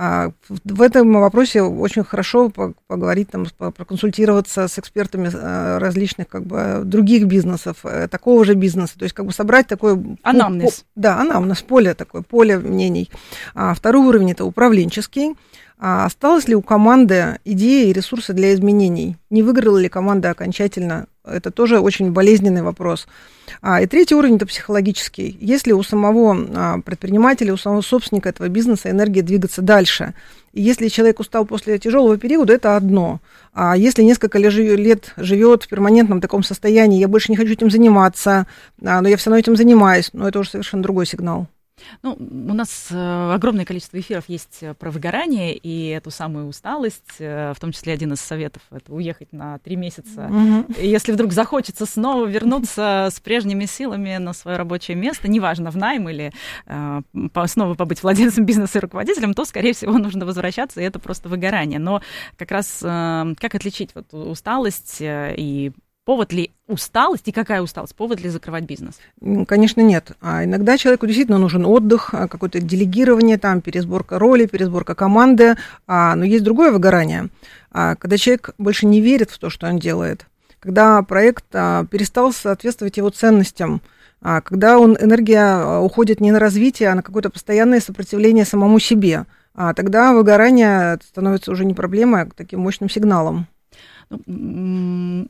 В этом вопросе очень хорошо поговорить, там, проконсультироваться с экспертами различных как бы, других бизнесов, такого же бизнеса. То есть как бы собрать такое… Анамнез. Да, анамнез, поле такое, поле мнений. Второй уровень – это управленческий. А осталось ли у команды идеи и ресурсы для изменений? Не выиграла ли команда окончательно? Это тоже очень болезненный вопрос. А, и третий уровень – это психологический. Есть ли у самого а, предпринимателя, у самого собственника этого бизнеса энергия двигаться дальше? И если человек устал после тяжелого периода, это одно. А если несколько лет живет в перманентном таком состоянии, я больше не хочу этим заниматься, а, но я все равно этим занимаюсь, но это уже совершенно другой сигнал. Ну, у нас э, огромное количество эфиров есть про выгорание и эту самую усталость, э, в том числе один из советов – это уехать на три месяца. Mm-hmm. Если вдруг захочется снова вернуться с прежними силами на свое рабочее место, неважно, в найм или э, снова побыть владельцем бизнеса и руководителем, то, скорее всего, нужно возвращаться, и это просто выгорание. Но как раз э, как отличить вот усталость э, и повод ли усталость, и какая усталость? Повод ли закрывать бизнес? Конечно, нет. А иногда человеку действительно нужен отдых, какое-то делегирование, там, пересборка роли, пересборка команды, а, но есть другое выгорание. А, когда человек больше не верит в то, что он делает, когда проект а, перестал соответствовать его ценностям, а, когда он, энергия уходит не на развитие, а на какое-то постоянное сопротивление самому себе, а, тогда выгорание становится уже не проблемой, а таким мощным сигналом. Мы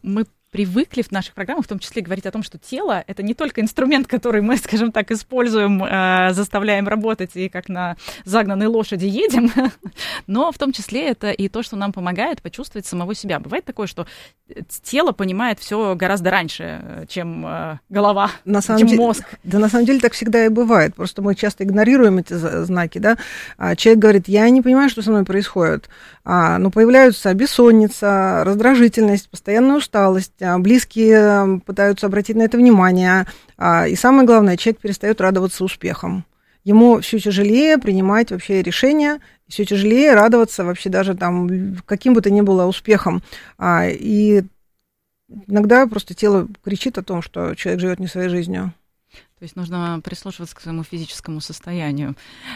привыкли в наших программах в том числе говорить о том, что тело — это не только инструмент, который мы, скажем так, используем, э, заставляем работать и как на загнанной лошади едем, но в том числе это и то, что нам помогает почувствовать самого себя. Бывает такое, что тело понимает все гораздо раньше, чем э, голова, на самом чем деле, мозг. Да, на самом деле так всегда и бывает. Просто мы часто игнорируем эти знаки, да. А человек говорит: я не понимаю, что со мной происходит. А, но появляются бессонница, раздражительность, постоянная усталость, а, близкие пытаются обратить на это внимание. А, и самое главное, человек перестает радоваться успехам. Ему все тяжелее принимать вообще решения, все тяжелее радоваться вообще даже там каким бы то ни было успехом. А, и иногда просто тело кричит о том, что человек живет не своей жизнью. То есть нужно прислушиваться к своему физическому состоянию.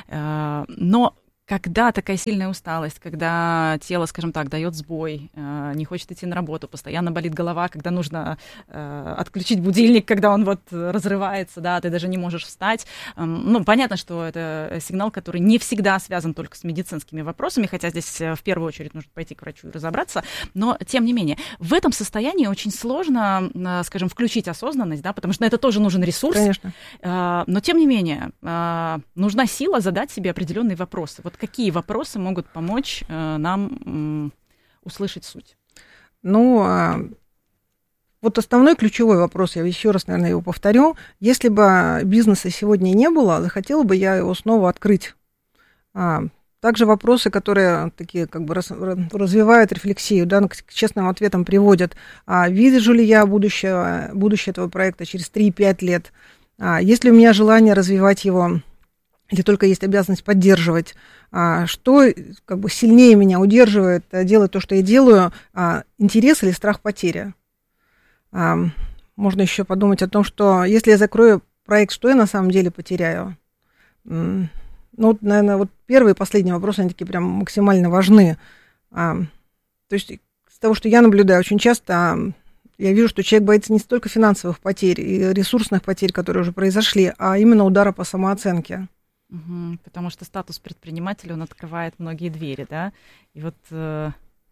Но когда такая сильная усталость, когда тело, скажем так, дает сбой, не хочет идти на работу, постоянно болит голова, когда нужно отключить будильник, когда он вот разрывается, да, ты даже не можешь встать. Ну, понятно, что это сигнал, который не всегда связан только с медицинскими вопросами, хотя здесь в первую очередь нужно пойти к врачу и разобраться, но тем не менее, в этом состоянии очень сложно, скажем, включить осознанность, да, потому что на это тоже нужен ресурс. Конечно. Но тем не менее, нужна сила задать себе определенные вопросы. Вот какие вопросы могут помочь э, нам м, услышать суть? Ну, а, вот основной ключевой вопрос, я еще раз, наверное, его повторю. Если бы бизнеса сегодня не было, захотела бы я его снова открыть. А, также вопросы, которые такие как бы раз, развивают рефлексию, да, к честным ответам приводят. А, вижу ли я будущее, будущее этого проекта через три-пять лет? А, есть ли у меня желание развивать его? Или только есть обязанность поддерживать? А, что как бы сильнее меня удерживает делать то, что я делаю? А, интерес или страх потери? А, можно еще подумать о том, что если я закрою проект, что я на самом деле потеряю? Ну, вот, наверное, вот первый и последний вопрос, они такие прям максимально важны. А, то есть из того, что я наблюдаю, очень часто я вижу, что человек боится не столько финансовых потерь и ресурсных потерь, которые уже произошли, а именно удара по самооценке. Угу, потому что статус предпринимателя, он открывает многие двери, да, и вот э,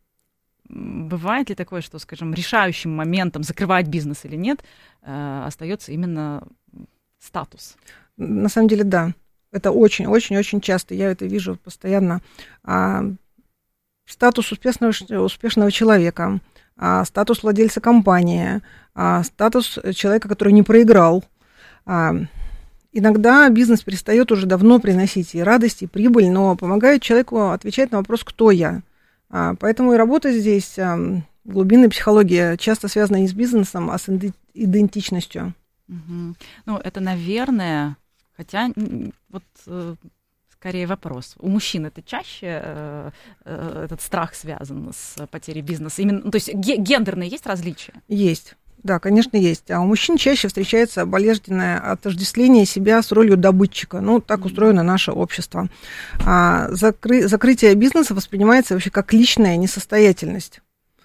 бывает ли такое, что, скажем, решающим моментом, закрывать бизнес или нет, э, остается именно статус? На самом деле, да, это очень-очень-очень часто, я это вижу постоянно. А, статус успешного, успешного человека, а, статус владельца компании, а, статус человека, который не проиграл. А, Иногда бизнес перестает уже давно приносить и радость, и прибыль, но помогает человеку отвечать на вопрос «кто я?». Поэтому и работа здесь, глубинная психология, часто связана не с бизнесом, а с идентичностью. Угу. Ну, это, наверное, хотя вот скорее вопрос. У мужчин это чаще э, э, этот страх связан с потерей бизнеса? Именно, то есть гендерные есть различия? Есть. Да, конечно, есть. А у мужчин чаще встречается болезненное отождествление себя с ролью добытчика. Ну, так устроено наше общество. А закры... закрытие бизнеса воспринимается вообще как личная несостоятельность.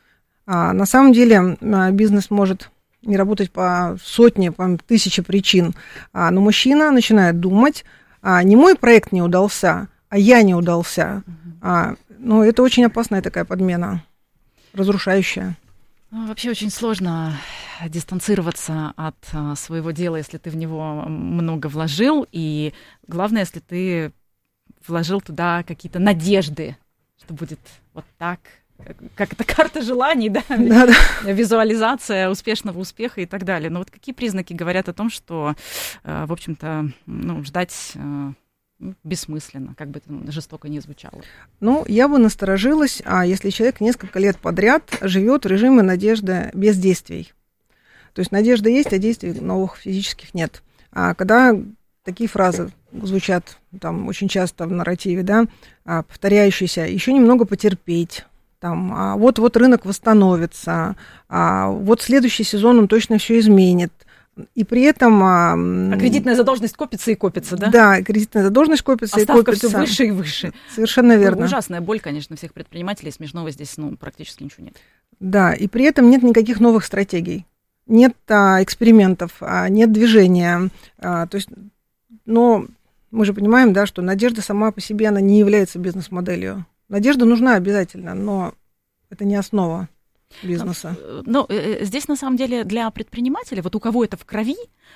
А на самом деле бизнес может не работать по сотне, по тысяче причин. А, но мужчина начинает думать, а, не мой проект не удался, а я не удался. А, ну, это очень опасная такая подмена, разрушающая. Ну, вообще очень сложно дистанцироваться от а, своего дела, если ты в него много вложил, и главное, если ты вложил туда какие-то надежды, что будет вот так, как это карта желаний, да, да, да. Визуализация успешного успеха и так далее. Но вот какие признаки говорят о том, что, в общем-то, ну, ждать бессмысленно, как бы это жестоко ни звучало? Ну, я бы насторожилась, а если человек несколько лет подряд живет в режиме надежды без действий. То есть надежда есть, а действий новых физических нет. А когда такие фразы звучат там очень часто в нарративе, да, повторяющиеся, еще немного потерпеть, там, а вот-вот рынок восстановится, а вот следующий сезон он точно все изменит. И при этом... А, а кредитная задолженность копится и копится, да? Да, кредитная задолженность копится а и копится. А ставка все выше и выше. Совершенно верно. Ну, ужасная боль, конечно, всех предпринимателей. Смешного здесь, ну, практически ничего нет. Да, и при этом нет никаких новых стратегий. Нет а, экспериментов, а, нет движения. А, то есть, но мы же понимаем, да, что надежда сама по себе, она не является бизнес-моделью. Надежда нужна обязательно, но это не основа. бизнеса. Ну, здесь, на самом деле, для предпринимателя, вот у кого это в крови,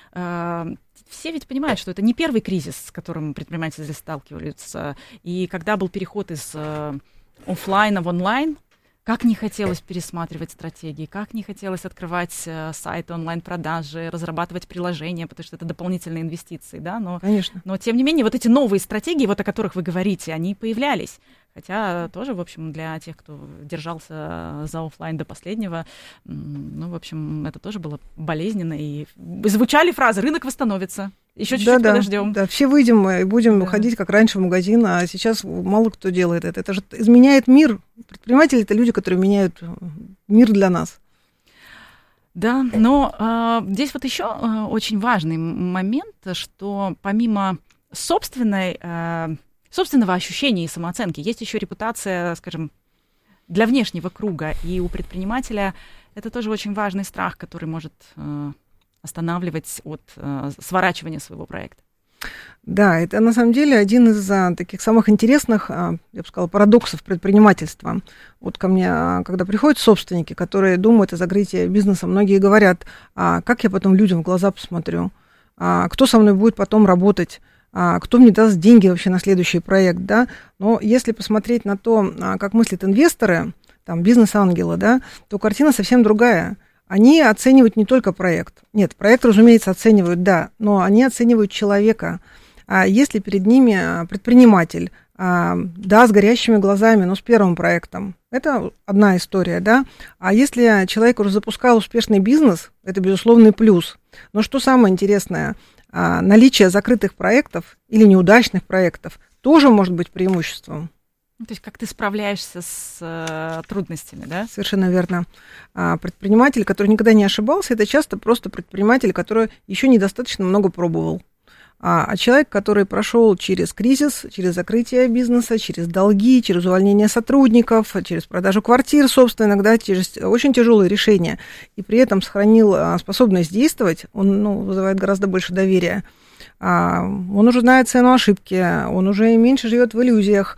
все ведь понимают, что это не первый кризис, с которым предприниматели сталкиваются. И когда был переход из офлайна в онлайн, как не хотелось пересматривать стратегии, как не хотелось открывать э, сайты, онлайн-продажи, разрабатывать приложения, потому что это дополнительные инвестиции, да, но, Конечно. но тем не менее вот эти новые стратегии, вот о которых вы говорите, они появлялись. Хотя тоже, в общем, для тех, кто держался за офлайн до последнего, ну, в общем, это тоже было болезненно. И звучали фразы «рынок восстановится». Еще чуть-чуть да, подождем. Да, да, все выйдем и будем да. ходить, как раньше, в магазин, а сейчас мало кто делает это. Это же изменяет мир. Предприниматели – это люди, которые меняют мир для нас. Да, но э, здесь вот еще э, очень важный момент, что помимо собственной, э, собственного ощущения и самооценки, есть еще репутация, скажем, для внешнего круга. И у предпринимателя это тоже очень важный страх, который может... Э, останавливать от э, сворачивания своего проекта. Да, это на самом деле один из а, таких самых интересных, а, я бы сказала, парадоксов предпринимательства. Вот ко мне, а, когда приходят собственники, которые думают о закрытии бизнеса, многие говорят, а, как я потом людям в глаза посмотрю, а, кто со мной будет потом работать, а, кто мне даст деньги вообще на следующий проект, да. Но если посмотреть на то, а, как мыслят инвесторы, там, бизнес-ангелы, да, то картина совсем другая. Они оценивают не только проект. Нет, проект, разумеется, оценивают, да, но они оценивают человека. А если перед ними предприниматель, да, с горящими глазами, но с первым проектом, это одна история, да. А если человек уже запускал успешный бизнес, это безусловный плюс. Но что самое интересное, наличие закрытых проектов или неудачных проектов тоже может быть преимуществом. То есть как ты справляешься с э, трудностями, да? Совершенно верно. А, предприниматель, который никогда не ошибался, это часто просто предприниматель, который еще недостаточно много пробовал. А, а человек, который прошел через кризис, через закрытие бизнеса, через долги, через увольнение сотрудников, через продажу квартир, собственно, иногда через очень тяжелые решения, и при этом сохранил а, способность действовать, он ну, вызывает гораздо больше доверия. А, он уже знает цену ошибки, он уже меньше живет в иллюзиях,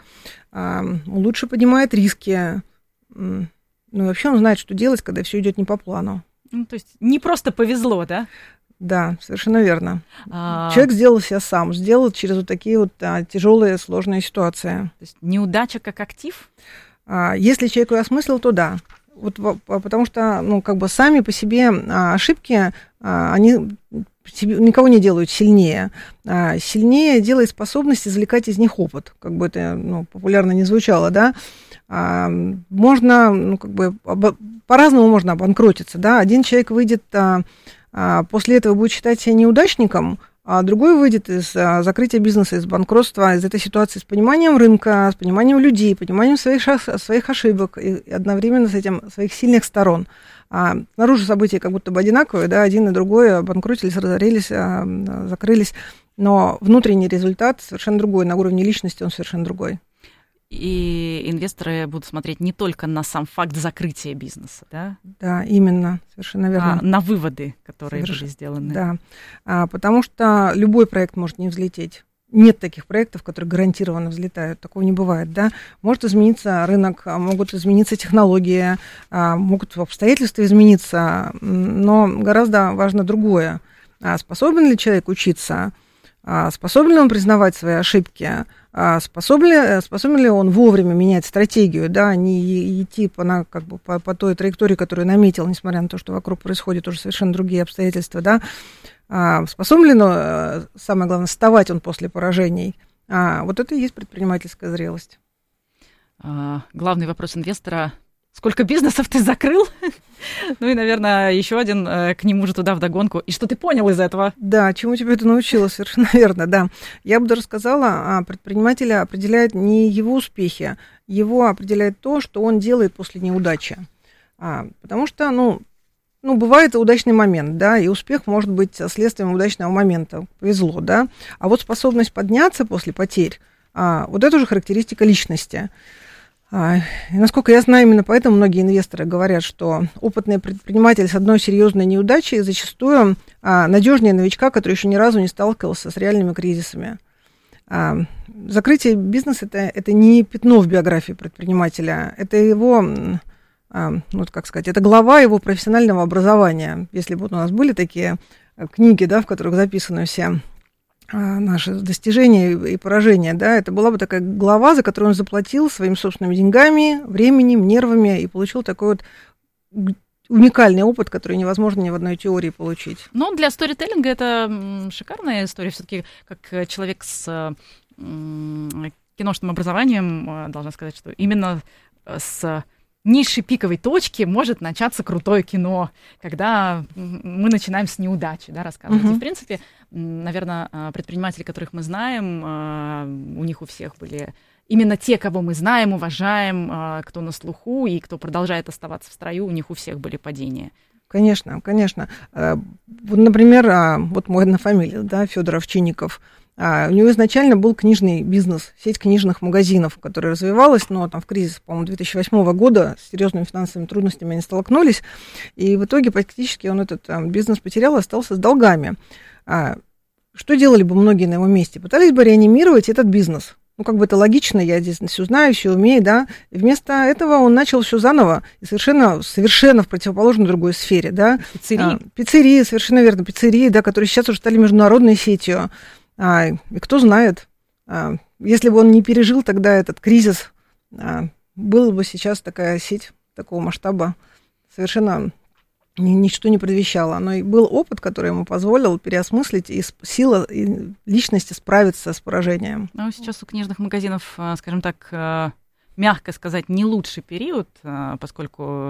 лучше поднимает риски. Ну, и вообще он знает, что делать, когда все идет не по плану. Ну, то есть не просто повезло, да? Да, совершенно верно. А... Человек сделал себя сам, сделал через вот такие вот а, тяжелые, сложные ситуации. То есть неудача как актив? А, если человек ее осмыслил, то да. Вот, потому что, ну, как бы сами по себе а, ошибки, а, они никого не делают сильнее. А, сильнее делает способность извлекать из них опыт, как бы это ну, популярно не звучало, да. А, можно, ну, как бы, об, по-разному можно обанкротиться, да. Один человек выйдет, а, а, после этого будет считать себя неудачником, а другой выйдет из а, закрытия бизнеса, из банкротства, из этой ситуации с пониманием рынка, с пониманием людей, пониманием своих, своих ошибок и, и одновременно с этим своих сильных сторон. А, снаружи события как будто бы одинаковые, да, один и другой обанкротились, разорились, а, закрылись, но внутренний результат совершенно другой, на уровне личности он совершенно другой. И инвесторы будут смотреть не только на сам факт закрытия бизнеса, да? Да, именно, совершенно верно. А на выводы, которые Соверш... были сделаны. Да, а, потому что любой проект может не взлететь. Нет таких проектов, которые гарантированно взлетают. Такого не бывает, да. Может измениться рынок, могут измениться технологии, могут обстоятельства измениться, но гораздо важно другое. Способен ли человек учиться? Способен ли он признавать свои ошибки? Способен ли, способен ли он вовремя менять стратегию, да, не идти по, на, как бы, по, по той траектории, которую наметил, несмотря на то, что вокруг происходят уже совершенно другие обстоятельства, да. Способен ли, но, самое главное, вставать он после поражений? А, вот это и есть предпринимательская зрелость. А, главный вопрос инвестора: сколько бизнесов ты закрыл? Ну и, наверное, еще один к нему же туда вдогонку. И что ты понял из этого? Да, чему тебя это научило, совершенно верно, да. Я бы даже сказала, предпринимателя определяет не его успехи, его определяет то, что он делает после неудачи. А, потому что, ну, Ну, бывает удачный момент, да, и успех может быть следствием удачного момента. Повезло, да. А вот способность подняться после потерь, а, вот это уже характеристика личности. А, и, насколько я знаю, именно поэтому многие инвесторы говорят, что опытный предприниматель с одной серьезной неудачей зачастую а, надежнее новичка, который еще ни разу не сталкивался с реальными кризисами. А, закрытие бизнеса это, это не пятно в биографии предпринимателя, это его ну, как сказать, это глава его профессионального образования. Если бы вот у нас были такие книги, да, в которых записаны все наши достижения и поражения, да, это была бы такая глава, за которую он заплатил своими собственными деньгами, временем, нервами и получил такой вот уникальный опыт, который невозможно ни в одной теории получить. Ну, для сторителлинга это шикарная история. Все-таки как человек с киношным образованием, должна сказать, что именно с низшей пиковой точки может начаться крутое кино, когда мы начинаем с неудачи, да, рассказывать. Uh-huh. И, в принципе, наверное, предприниматели, которых мы знаем, у них у всех были именно те, кого мы знаем, уважаем, кто на слуху и кто продолжает оставаться в строю, у них у всех были падения. Конечно, конечно. Вот, например, вот мой однофамилец, да, Федор Овчинников. А, у него изначально был книжный бизнес, сеть книжных магазинов, которая развивалась, но там в кризис, по-моему, две тысячи восьмого года с серьезными финансовыми трудностями они столкнулись, и в итоге практически он этот а, бизнес потерял и остался с долгами. А, что делали бы многие на его месте? Пытались бы реанимировать этот бизнес. Ну, как бы это логично, я здесь все знаю, все умею, да. И вместо этого он начал все заново, и совершенно, совершенно в противоположной другой сфере, да. Пиццерии. А, пиццерии, совершенно верно, пиццерии, да, которые сейчас уже стали международной сетью. А, и кто знает, а, если бы он не пережил тогда этот кризис, а, была бы сейчас такая сеть такого масштаба, совершенно ни, ничто не предвещало. Но и был опыт, который ему позволил переосмыслить и сила и личности справиться с поражением. Ну, сейчас у книжных магазинов, скажем так, мягко сказать, не лучший период, поскольку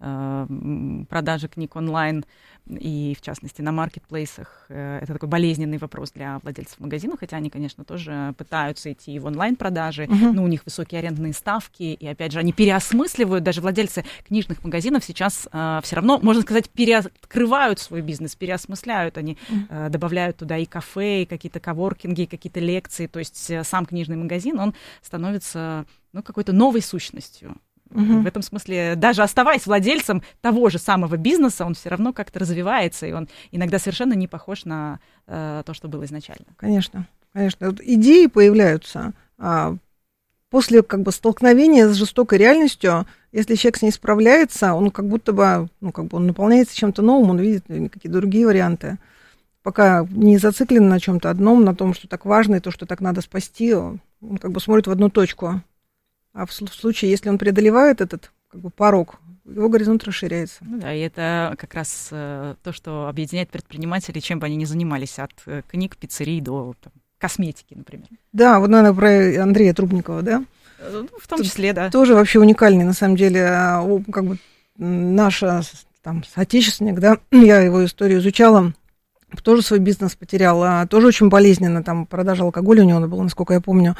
продажи книг онлайн и, в частности, на маркетплейсах, это такой болезненный вопрос для владельцев магазинов, хотя они, конечно, тоже пытаются идти в онлайн-продажи, uh-huh. но у них высокие арендные ставки, и, опять же, они переосмысливают, даже владельцы книжных магазинов сейчас э, все равно, можно сказать, переоткрывают свой бизнес, переосмысляют, они э, добавляют туда и кафе, и какие-то коворкинги, и какие-то лекции, то есть э, сам книжный магазин, он становится, ну, какой-то новой сущностью. Uh-huh. В этом смысле, даже оставаясь владельцем того же самого бизнеса, он все равно как-то развивается, и он иногда совершенно не похож на э, то, что было изначально. Конечно, конечно. Вот идеи появляются а, после как бы столкновения с жестокой реальностью. Если человек с ней справляется, он как будто бы, ну, как бы он наполняется чем-то новым, он видит какие-то другие варианты. Пока не зациклен на чем-то одном, на том, что так важно, и то, что так надо спасти, он как бы смотрит в одну точку. А в случае, если он преодолевает этот как бы порог, его горизонт расширяется. Ну да, и это как раз э, то, что объединяет предпринимателей, чем бы они ни занимались, от э, книг, пиццерий до там, косметики, например. Да, вот, наверное, про Андрея Трубникова, да? Ну, в том числе, да. Тоже вообще уникальный, на самом деле, как бы наш там, соотечественник, да, я его историю изучала, тоже свой бизнес потерял, тоже очень болезненно, там, продажа алкоголя у него было, насколько я помню.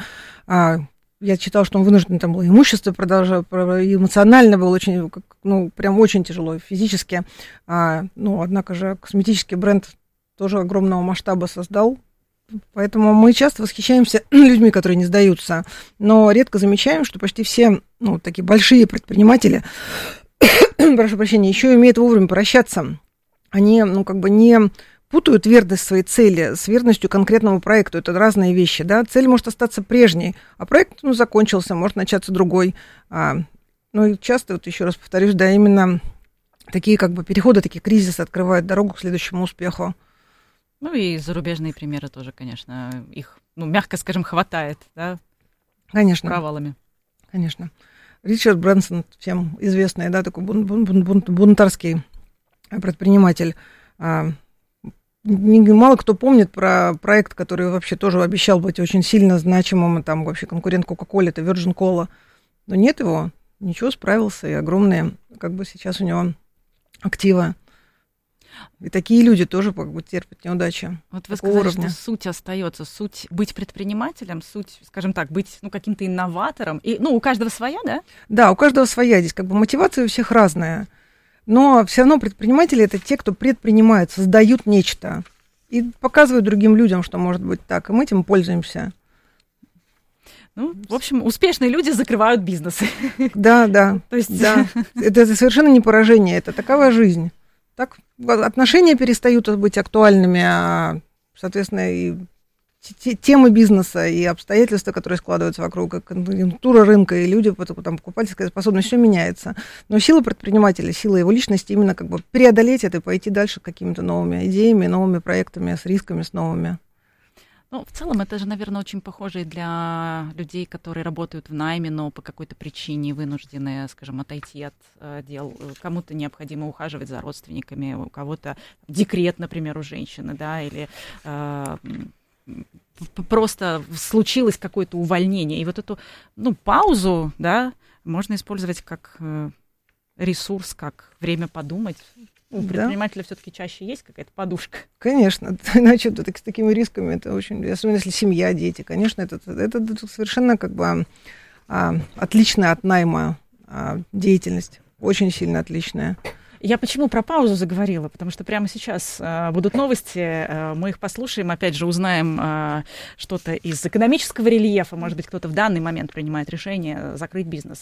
Я читала, что он вынужден там было имущество продолжать, эмоционально было очень, ну, прям очень тяжело, физически. А, ну, однако же косметический бренд тоже огромного масштаба создал. Поэтому мы часто восхищаемся людьми, которые не сдаются, но редко замечаем, что почти все, ну, такие большие предприниматели, прошу прощения, еще умеют вовремя прощаться. Они, ну, как бы не путают верность своей цели с верностью конкретному проекту. Это разные вещи, да. Цель может остаться прежней, а проект, ну, закончился, может начаться другой. А, ну, и часто, вот еще раз повторюсь, да, именно такие как бы переходы, такие кризисы открывают дорогу к следующему успеху. Ну, и зарубежные примеры тоже, конечно, их, ну, мягко скажем, хватает, да, конечно, провалами. Конечно. Ричард Брэнсон, всем известный, да, такой бун- бун- бун- бунтарский предприниматель. Мало кто помнит про проект, который вообще тоже обещал быть очень сильно значимым, там вообще конкурент Coca-Cola, это Virgin Cola. Но нет его, ничего, справился, и огромные, как бы сейчас у него активы. И такие люди тоже как бы терпят неудачи. Вот вы сказали, уровня. Что суть остается, суть быть предпринимателем, суть, скажем так, быть, ну, каким-то инноватором. И, ну, у каждого своя, да? Да, у каждого своя. Здесь как бы мотивация у всех разная. Но все равно предприниматели — это те, кто предпринимает, создают нечто и показывают другим людям, что может быть так, и мы этим пользуемся. Ну, в общем, успешные люди закрывают бизнесы. Да, да. То есть, да. Это, это совершенно не поражение, это такова жизнь. Так отношения перестают быть актуальными, а, соответственно, и темы бизнеса и обстоятельства, которые складываются вокруг, и конъюнктура рынка, и люди, там, покупательская способность, все меняется. Но сила предпринимателя, сила его личности именно как бы преодолеть это и пойти дальше какими-то новыми идеями, новыми проектами, с рисками, с новыми. Ну, в целом, это же, наверное, очень похоже и для людей, которые работают в найме, но по какой-то причине вынуждены, скажем, отойти от э, дел. Кому-то необходимо ухаживать за родственниками, у кого-то декрет, например, у женщины, да, или э, просто случилось какое-то увольнение. И вот эту, ну, паузу, да, можно использовать как э, ресурс, как время подумать. У предпринимателя да. все-таки чаще есть какая-то подушка. Конечно, иначе с такими рисками это очень, особенно если семья, дети, конечно, это, это, это совершенно как бы а, отличная от найма а, деятельность, очень сильно отличная. Я почему про паузу заговорила? Потому что прямо сейчас э, будут новости, э, мы их послушаем, опять же узнаем э, что-то из экономического рельефа, может быть, кто-то в данный момент принимает решение закрыть бизнес.